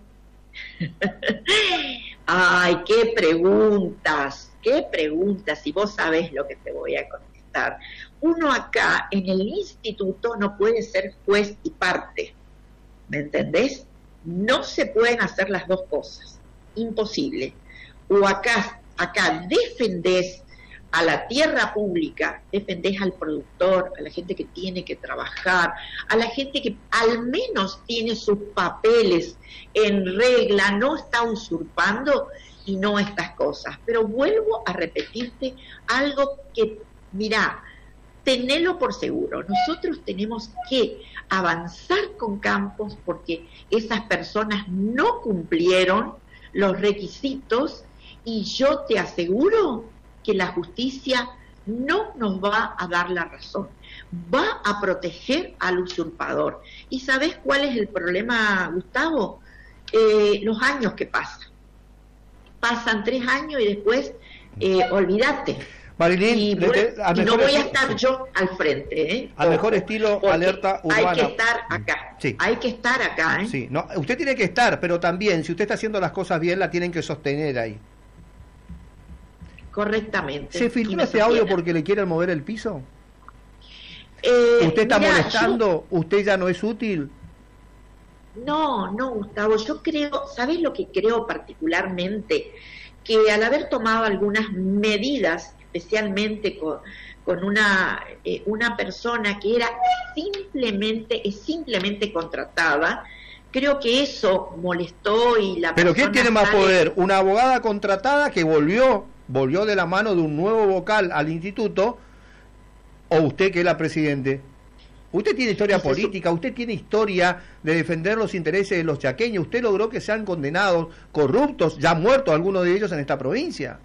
F: Ay, qué preguntas, qué preguntas, y vos sabés lo que te voy a contestar. Uno acá en el instituto no puede ser juez y parte, ¿me entendés? No se pueden hacer las dos cosas, imposible. O acá, acá defendés a la tierra pública, defendés al productor, a la gente que tiene que trabajar, a la gente que al menos tiene sus papeles en regla, no está usurpando y no estas cosas. Pero vuelvo a repetirte algo que, mirá, tenelo por seguro, nosotros tenemos que avanzar con campos porque esas personas no cumplieron los requisitos y yo te aseguro que la justicia no nos va a dar la razón, va a proteger al usurpador. ¿Y sabés cuál es el problema, Gustavo? Eh, los años que pasan. Pasan tres años y después, eh, olvídate.
A: Marilyn,
F: y,
A: le,
F: bueno,
A: a
F: y no voy a estar
A: sí.
F: yo al frente. ¿eh?
A: Al mejor estilo alerta urbana.
F: Hay que estar acá. Sí. Hay que estar acá. ¿eh?
A: Sí. No, usted tiene que estar, pero también, si usted está haciendo las cosas bien, la tienen que sostener ahí.
F: Correctamente.
A: ¿Se filtró este audio porque le quieren mover el piso?
F: Eh,
A: ¿Usted está
F: mirá,
A: molestando?
F: Yo...
A: ¿Usted ya no es útil?
F: No, no, Gustavo, yo creo, ¿sabés lo que creo particularmente? Que al haber tomado algunas medidas, especialmente con, con una, eh, una persona que era simplemente, es simplemente contratada, creo que eso molestó y la
A: ¿Pero quién tiene más
F: sale...
A: poder? ¿Una abogada contratada que volvió, volvió de la mano de un nuevo vocal al instituto, o usted que es la presidente? Usted tiene historia
F: Entonces,
A: política, usted tiene historia de defender los intereses de los chaqueños, usted logró que sean condenados, corruptos, ya muertos algunos de ellos en esta provincia.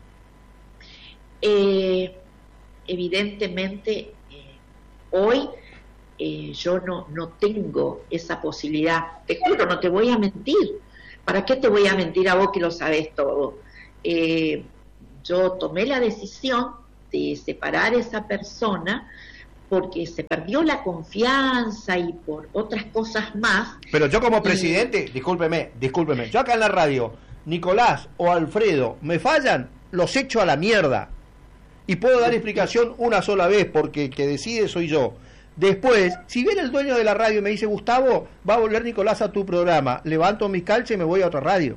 F: Eh, evidentemente, eh, hoy eh, yo no, no tengo esa posibilidad. Te juro, no te voy a mentir. ¿Para qué te voy a mentir a vos que lo sabés todo? Eh, yo tomé la decisión de separar a esa persona porque se perdió la confianza y por otras cosas más.
A: Pero yo como presidente, y... discúlpeme, discúlpeme, yo acá en la radio, Nicolás o Alfredo me fallan, los echo a la mierda. Y puedo dar explicación una sola vez, porque el que decide soy yo. Después, si viene el dueño de la radio y me dice, Gustavo, va a volver Nicolás a tu programa, levanto mis calches y me voy a otra radio.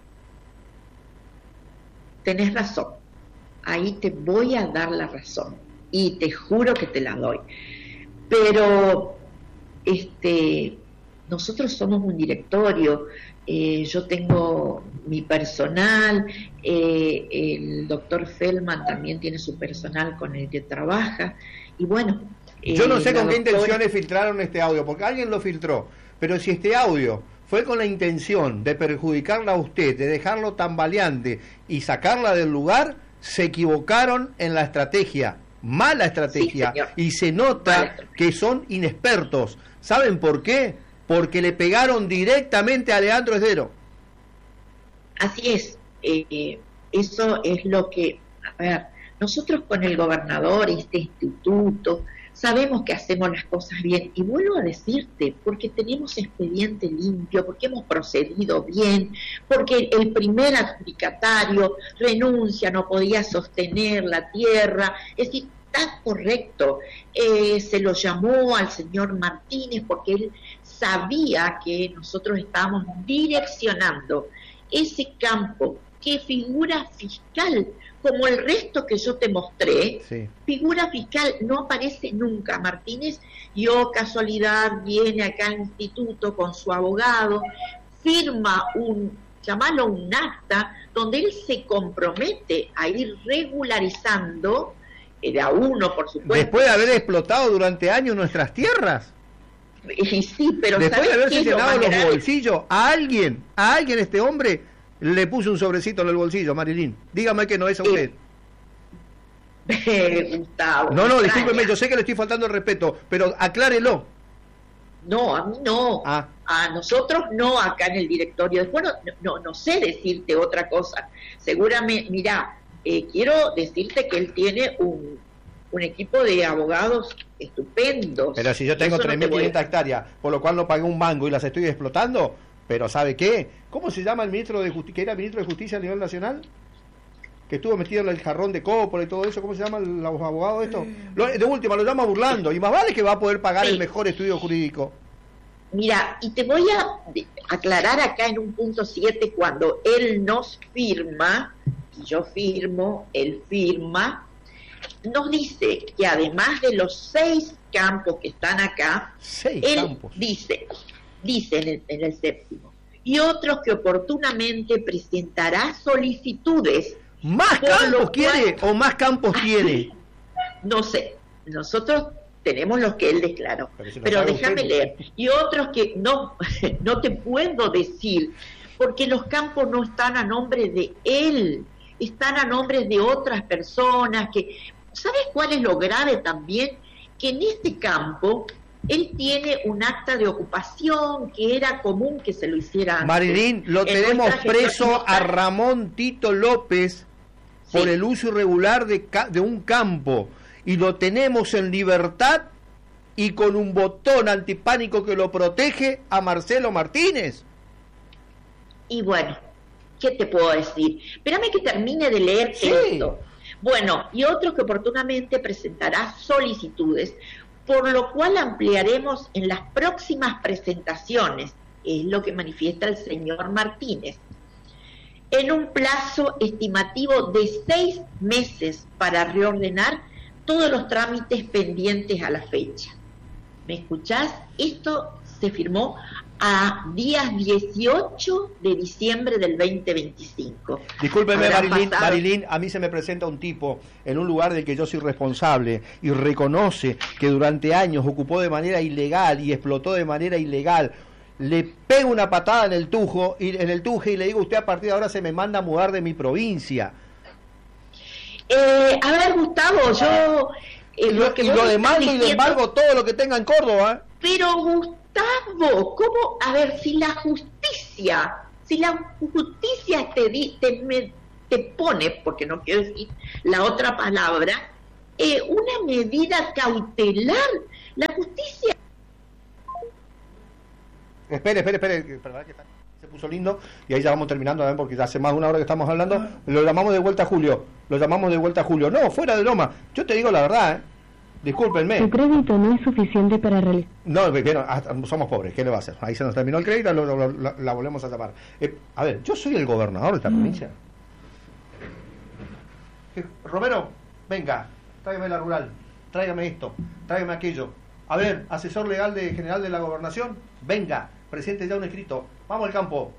F: Tenés razón, ahí te voy a dar la razón. Y te juro que te la doy. Pero este nosotros somos un directorio, eh, yo tengo mi personal, eh, el doctor Feldman también tiene su personal con el que trabaja, y bueno... Eh,
A: yo no sé con qué
F: doctora...
A: intenciones filtraron este audio, porque alguien lo filtró, pero si este audio fue con la intención de perjudicarla a usted, de dejarlo tambaleante y sacarla del lugar, se equivocaron en la estrategia. Mala estrategia, sí, y se nota que son inexpertos. ¿Saben por qué? Porque le pegaron directamente a Leandro Esdero.
F: Así es, eh, eso es lo que, a ver, nosotros con el gobernador, este instituto, sabemos que hacemos las cosas bien, y vuelvo a decirte, porque tenemos expediente limpio, porque hemos procedido bien, porque el primer adjudicatario renuncia, no podía sostener la tierra, es decir, está correcto. Eh, se lo llamó al señor Martínez porque él sabía que nosotros estábamos direccionando ese campo que figura fiscal, como el resto que yo te mostré, sí. Figura fiscal, no aparece nunca. Martínez, y oh casualidad, viene acá al instituto con su abogado, firma un, llamarlo un acta, donde él se compromete a ir regularizando, de a uno, por supuesto.
A: Después de haber explotado durante años nuestras tierras.
F: Y sí, pero
A: después de haberse llenado los
F: grave?
A: bolsillos, a alguien, a alguien este hombre le puso un sobrecito en el bolsillo, Marilyn. Dígame que no es a usted.
F: Eh, Gustavo.
A: No, no, discúlpeme, yo sé que le estoy faltando el respeto, pero aclárelo.
F: No, a mí no.
A: Ah.
F: A nosotros no, acá en el directorio. Después no, no, no sé decirte otra cosa. Seguramente, mirá, eh, quiero decirte que él tiene un, un equipo de abogados estupendos.
A: Pero si yo tengo tres mil quinientas hectáreas, por lo cual no pagué un mango y las estoy explotando, pero ¿sabe qué? ¿Cómo se llama el ministro de Justicia, que era ministro de Justicia a nivel nacional? Que estuvo metido en el jarrón de Cópora y todo eso, ¿cómo se llaman los abogados esto? Lo, de última, lo llama burlando, y más vale que va a poder pagar sí. el mejor estudio jurídico.
F: Mira, y te voy a aclarar acá en un punto siete, cuando él nos firma, y yo firmo, él firma, nos dice que además de los seis campos que están acá,
A: seis
F: él
A: campos.
F: dice, dice en el, en el séptimo, y otros que oportunamente presentará solicitudes.
A: ¿Más campos quiere o más campos tiene?
F: No sé, nosotros tenemos los que él declaró, pero, si pero déjame
A: usted.
F: leer. Y otros que no, no te puedo decir, porque los campos no están a nombre de él, están a nombre de otras personas. Que ¿sabes cuál es lo grave también? Que en este campo él tiene un acta de ocupación que era común que se lo hiciera antes.
A: Marilyn, lo tenemos preso a Ramón Tito López por sí. el uso irregular de, de un campo, y lo tenemos en libertad y con un botón antipánico que lo protege a Marcelo Martínez.
F: Y bueno, ¿qué te puedo decir? Espérame que termine de leer sí. esto. Bueno, y otros que oportunamente presentará solicitudes, por lo cual ampliaremos en las próximas presentaciones, es lo que manifiesta el señor Martínez, en un plazo estimativo de seis meses para reordenar todos los trámites pendientes a la fecha. ¿Me escuchás? Esto se firmó a días dieciocho de diciembre del veinte veinticinco.
A: Discúlpeme, Marilyn, pasado... Marilyn, a mí se me presenta un tipo en un lugar del que yo soy responsable y reconoce que durante años ocupó de manera ilegal y explotó de manera ilegal. Le pego una patada en el tujo y en el tuje y le digo, usted a partir de ahora se me manda a mudar de mi provincia.
F: Eh, a ver, Gustavo, yo eh,
A: y lo,
F: que
A: y
F: vos
A: lo
F: estás
A: demando y
F: diciendo,
A: le embargo todo lo que tenga en Córdoba.
F: Pero Gustavo, ¿cómo? A ver, si la justicia, si la justicia te, di, te, me, te pone, porque no quiero decir la otra palabra, eh, una medida cautelar, la justicia...
A: Espere, espere, espere, que- perdón, que está- se puso lindo y ahí ya vamos terminando, ¿eh? Porque hace más de una hora que estamos hablando. Lo llamamos de vuelta a Julio, lo llamamos de vuelta a Julio. No, fuera de Loma, yo te digo la verdad, ¿eh? Discúlpenme.
H: Tu crédito no es suficiente para realizar.
A: No, bueno, hasta- somos pobres, ¿qué le va a hacer? Ahí se nos terminó el crédito, lo- lo- lo- la volvemos a llamar. Eh, a ver, yo soy el gobernador de esta provincia. Eh, Romero, venga, tráigame la rural, tráigame esto, tráigame aquello. A ver, asesor legal de general de la gobernación, venga, presente ya un escrito. Vamos al campo.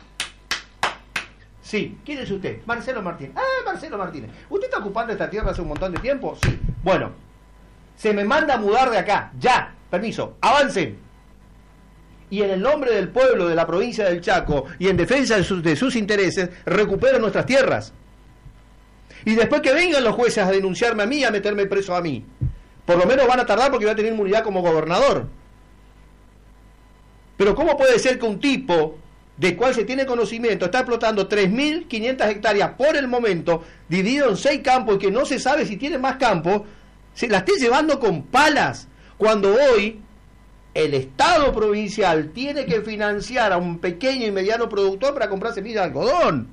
A: Sí, ¿quién es usted? Marcelo Martínez. Ah, Marcelo Martínez. ¿Usted está ocupando esta tierra hace un montón de tiempo? Sí. Bueno, se me manda a mudar de acá. Ya, permiso, avancen. Y en el nombre del pueblo de la provincia del Chaco y en defensa de sus, de sus intereses, recupero nuestras tierras. Y después que vengan los jueces a denunciarme a mí y a meterme preso a mí. Por lo menos van a tardar porque voy a tener inmunidad como gobernador. Pero ¿cómo puede ser que un tipo de cual se tiene conocimiento está explotando tres mil quinientas hectáreas por el momento, dividido en seis campos y que no se sabe si tiene más campos, se la esté llevando con palas? Cuando hoy el Estado provincial tiene que financiar a un pequeño y mediano productor para comprar semillas de algodón.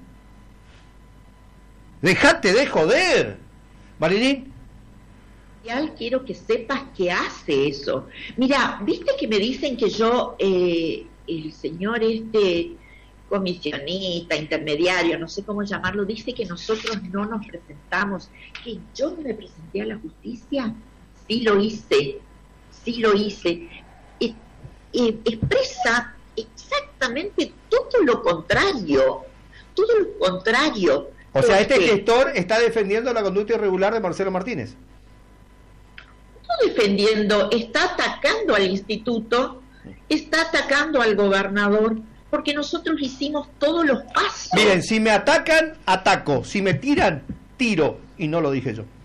A: ¡Dejate de joder! Marilín.
F: Quiero que sepas que hace eso. Mira, viste que me dicen que yo, eh, el señor este comisionista, intermediario, no sé cómo llamarlo, dice que nosotros no nos presentamos, que yo no me presenté a la justicia. Sí lo hice, sí lo hice. Eh, eh, expresa exactamente todo lo contrario, todo lo contrario.
A: O sea, este
F: Porque-
A: gestor está defendiendo la conducta irregular de Marcelo Martínez.
F: no defendiendo, está atacando al instituto, está atacando al gobernador, porque nosotros hicimos todos los pasos.
A: Miren, si me atacan, ataco. Si me tiran, tiro. Y no lo dije yo.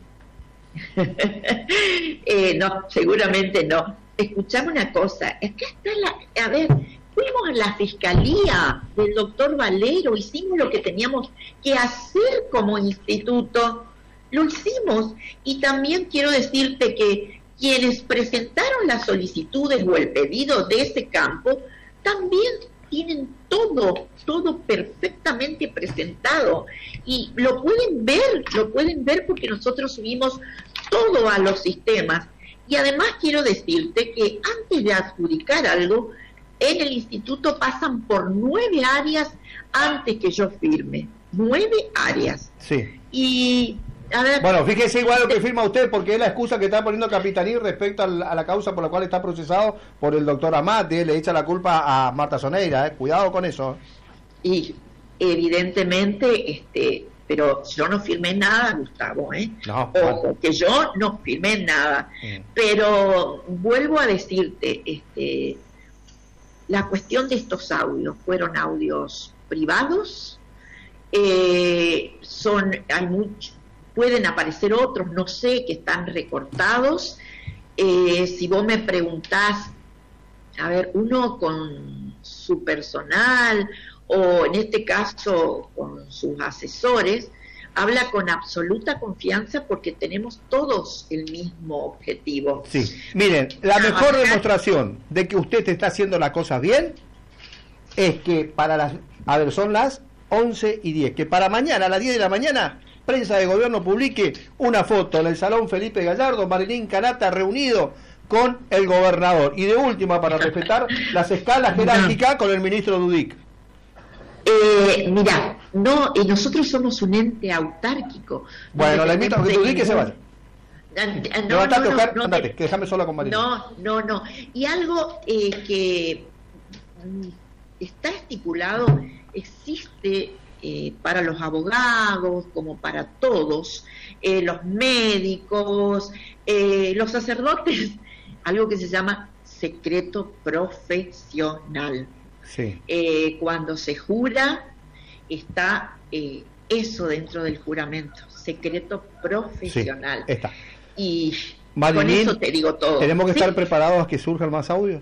F: eh, no, seguramente no. Escuchame una cosa, acá está la, a ver, fuimos a la fiscalía del doctor Valero, hicimos lo que teníamos que hacer como instituto, lo hicimos. Y también quiero decirte que quienes presentaron las solicitudes o el pedido de ese campo también tienen todo, todo perfectamente presentado y lo pueden ver, lo pueden ver porque nosotros subimos todo a los sistemas. Y además quiero decirte que antes de adjudicar algo, en el instituto pasan por nueve áreas antes que yo firme, nueve áreas.
A: Sí.
F: Y a ver,
A: Bueno, fíjese igual lo que firma usted, porque es la excusa que está poniendo Capitaní respecto al- a la causa por la cual está procesado por el doctor Amate. Le echa la culpa a Marta Soneira, eh. Cuidado con eso.
F: y evidentemente, este, pero yo no firmé nada, Gustavo, ¿eh?
A: No,
F: Ojo, que yo no firmé nada.
A: Mm.
F: Pero vuelvo a decirte, este, la cuestión de estos audios fueron audios privados, eh, son, hay mucho, pueden aparecer otros, no sé, que están recortados. Eh, si vos me preguntás, a ver, uno con su personal o en este caso con sus asesores, habla con absoluta confianza porque tenemos todos el mismo objetivo.
A: Sí. Miren, la mejor
F: Trabajar.
A: demostración de que usted está haciendo las cosas bien es que para las... A ver, son las once y diez. Que para mañana, a las diez de la mañana, Prensa de Gobierno publique una foto en el Salón Felipe Gallardo, Marilín Canata reunido con el gobernador. Y de última, para respetar las escalas jerárquicas, con el ministro Dudic.
F: Eh, mira, no, eh, nosotros somos un ente autárquico.
A: Bueno, le invito a que Dudic que se vaya.
F: Ah, ah, No,
A: Levantate,
F: no, no,
A: Oscar,
F: no,
A: andate, que déjame sola con Marilín.
F: No, no, no. Y algo eh, que mm, está estipulado, existe eh, para los abogados, como para todos, eh, los médicos, eh, los sacerdotes, algo que se llama secreto profesional.
A: Sí.
F: Eh, cuando se jura, está eh, eso dentro del juramento, secreto profesional.
A: Sí, está.
F: Y
A: Marilyn,
F: con eso te digo todo.
A: ¿Tenemos que
F: ¿sí?
A: estar preparados a que surjan más audios?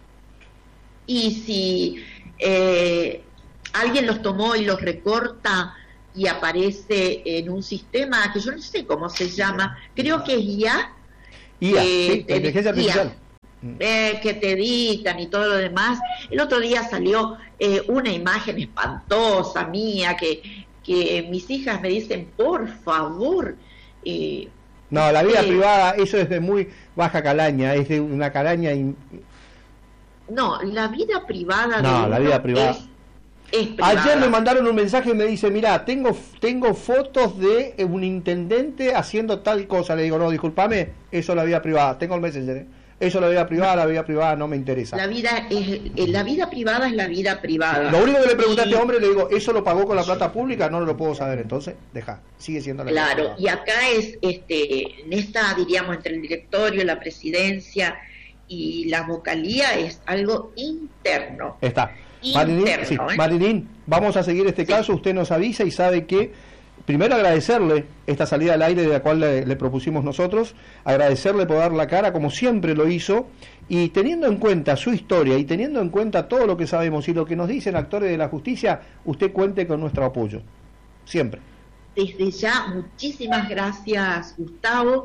F: Y si eh, alguien los tomó y los recorta y aparece en un sistema que yo no sé cómo se llama, creo que es I A,
A: I A,
F: eh,
A: sí,
F: te-
A: inteligencia artificial.
F: I A. Eh, que te editan y todo lo demás. El otro día salió eh, una imagen espantosa mía que, que mis hijas me dicen, por favor. Eh,
A: No, la vida
F: eh,
A: privada, eso es de muy baja calaña, es de una calaña... in-
F: No, la vida privada.
A: No,
F: de
A: la
F: uno
A: vida privada.
F: Es, es privada.
A: Ayer me mandaron un mensaje y me dice, mira, tengo tengo fotos de un intendente haciendo tal cosa. Le digo, no, discúlpame, eso es la vida privada. Tengo el messenger, ¿eh? Eso es la vida privada, la vida privada no me interesa.
F: La vida es eh, la vida privada es la vida privada.
A: Lo único que le pregunté a
F: Y-
A: este hombre, le digo, ¿eso lo pagó con la plata pública? No lo puedo saber, entonces, deja, sigue siendo la vida
F: Claro,
A: privada.
F: y acá es, este, en esta, diríamos, entre el directorio, la presidencia y la vocalía es algo interno.
A: Está.
F: Interno,
A: Marilyn, sí,
F: ¿eh?
A: Marilyn, vamos a seguir este
F: Sí.
A: caso, usted nos avisa y sabe que, primero agradecerle esta salida al aire de la cual le, le propusimos nosotros, agradecerle por dar la cara como siempre lo hizo, y teniendo en cuenta su historia y teniendo en cuenta todo lo que sabemos y lo que nos dicen actores de la justicia, usted cuente con nuestro apoyo, siempre.
F: Desde ya, muchísimas gracias, Gustavo.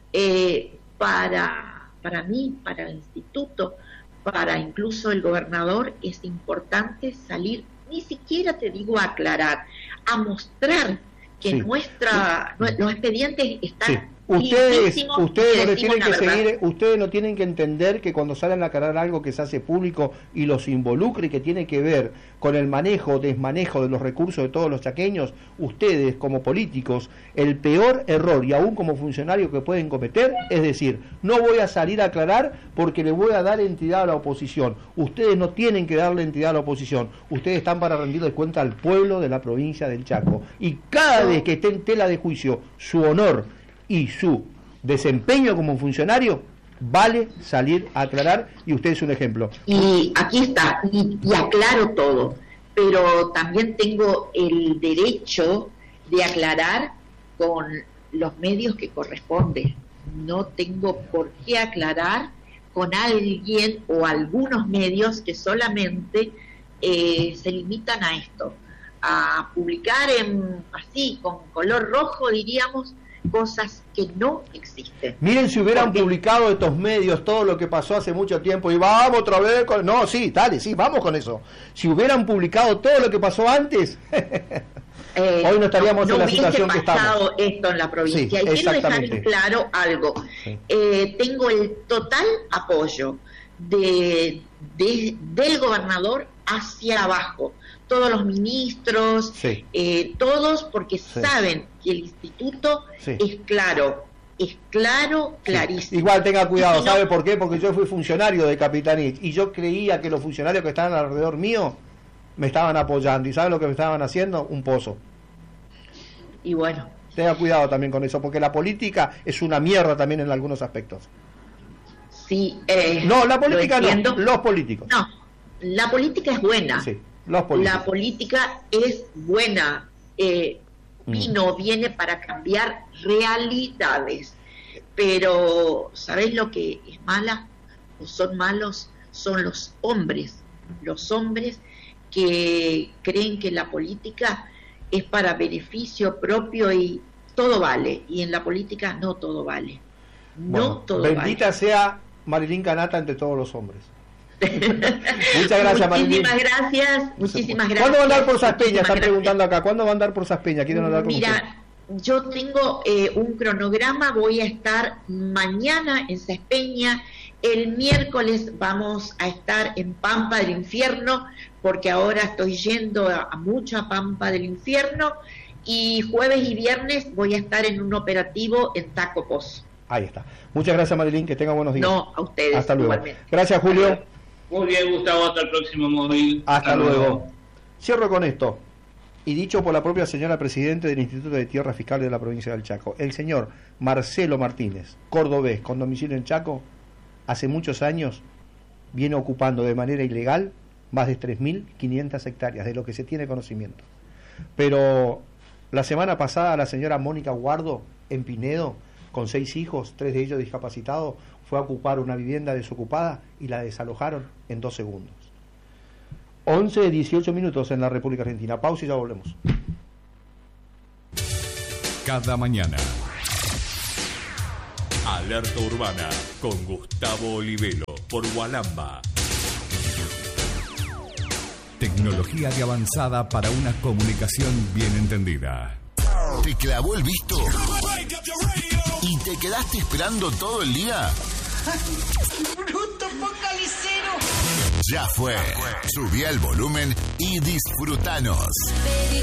F: Eh, para, para mí, para el instituto, para incluso el gobernador, es importante salir, ni siquiera te digo a aclarar, a mostrar que
A: Sí.
F: nuestra nue- los expedientes están
A: Sí. Ustedes,
F: limísimos y
A: ustedes no le
F: decimos
A: tienen que
F: la verdad.
A: seguir, ustedes no tienen que entender que cuando salen a aclarar algo que se hace público y los involucre y que tiene que ver con el manejo o desmanejo de los recursos de todos los chaqueños, ustedes como políticos, el peor error y aún como funcionarios que pueden cometer es decir, no voy a salir a aclarar porque le voy a dar entidad a la oposición. Ustedes no tienen que darle entidad a la oposición, ustedes están para rendirle cuenta al pueblo de la provincia del Chaco. Y cada vez que esté en tela de juicio su honor y su desempeño como funcionario, vale salir a aclarar, y usted es un ejemplo.
F: Y aquí está, y, y aclaro todo, pero también tengo el derecho de aclarar con los medios que corresponde. No tengo por qué aclarar con alguien o algunos medios que solamente eh, se limitan a esto, a publicar en así, con color rojo, diríamos, cosas que no existen.
A: Miren si hubieran
F: Porque-
A: publicado estos medios todo lo que pasó hace mucho tiempo y vamos otra vez con... No, sí, dale, sí, vamos con eso. Si hubieran publicado todo lo que pasó antes,
F: Eh,
A: hoy no estaríamos en la
F: hubiese
A: situación que
F: pasado
A: estamos.
F: esto en la provincia.
A: Sí,
F: y quiero dejar
A: exactamente.
F: en claro algo.
A: Sí.
F: Eh, tengo el total apoyo de, de- del gobernador hacia abajo. Todos los ministros,
A: Sí.
F: eh, todos, porque
A: Sí.
F: saben que el instituto
A: Sí.
F: es claro, es claro, clarísimo.
A: Igual tenga cuidado,
F: Y si no-
A: ¿sabe por qué? Porque yo fui funcionario de Capitanich y yo creía que los funcionarios que estaban alrededor mío me estaban apoyando. ¿Y sabe lo que me estaban haciendo? Un pozo.
F: Y bueno,
A: Tenga cuidado también con eso, porque la política es una mierda también en algunos aspectos.
F: sí. eh,
A: No, la
F: lo
A: política no,
F: entiendo.
A: los políticos.
F: No, la política es buena.
A: Sí, los políticos.
F: La política es buena, eh,
A: Mm.
F: vino, viene para cambiar realidades, pero ¿sabés lo que es mala? O son malos, son los hombres, los hombres que creen que la política es para beneficio propio y todo vale, y en la política no todo vale, no
A: Bueno,
F: todo
A: bendita
F: vale.
A: sea Marilyn Canata entre todos los hombres. Muchas gracias, Marilyn.
F: Muchísimas gracias, muchísimas gracias.
A: ¿Cuándo va a andar por Saspeña?
F: Muchísimas
A: Están
F: gracias.
A: preguntando acá. ¿Cuándo va a andar por Saspeña? Quieren hablar con usted.
F: Mira, yo tengo eh, un cronograma, voy a estar mañana en Saspeña, el miércoles vamos a estar en Pampa del Infierno, porque ahora estoy yendo a, a mucha Pampa del Infierno, y jueves y viernes voy a estar en un operativo en Tacopos.
A: Ahí está. Muchas gracias, Marilyn. Que tengan buenos días.
F: No, a ustedes.
A: Hasta luego.
F: Igualmente.
A: Gracias, Julio.
C: Muy bien, Gustavo, hasta el próximo móvil.
A: Hasta luego. Cierro con esto. Y dicho por la propia señora Presidente del Instituto de Tierras Fiscales de la provincia del Chaco, el señor Marcelo Martínez, cordobés, con domicilio en Chaco, hace muchos años viene ocupando de manera ilegal más de tres mil quinientas hectáreas, de lo que se tiene conocimiento. Pero la semana pasada la señora Mónica Guardo, en Pinedo, con seis hijos, tres de ellos discapacitados, fue a ocupar una vivienda desocupada y la desalojaron en dos segundos. once, dieciocho minutos en la República Argentina. Pausa y ya volvemos.
I: Cada mañana. Alerta Urbana con Gustavo Olivero por Walamba. Tecnología de avanzada para una comunicación bien entendida.
J: ¿Te clavó el visto? ¿Y te quedaste esperando todo el día?
K: ¡Bruto focalicero!
J: Ya fue. Subí el volumen y disfrutanos.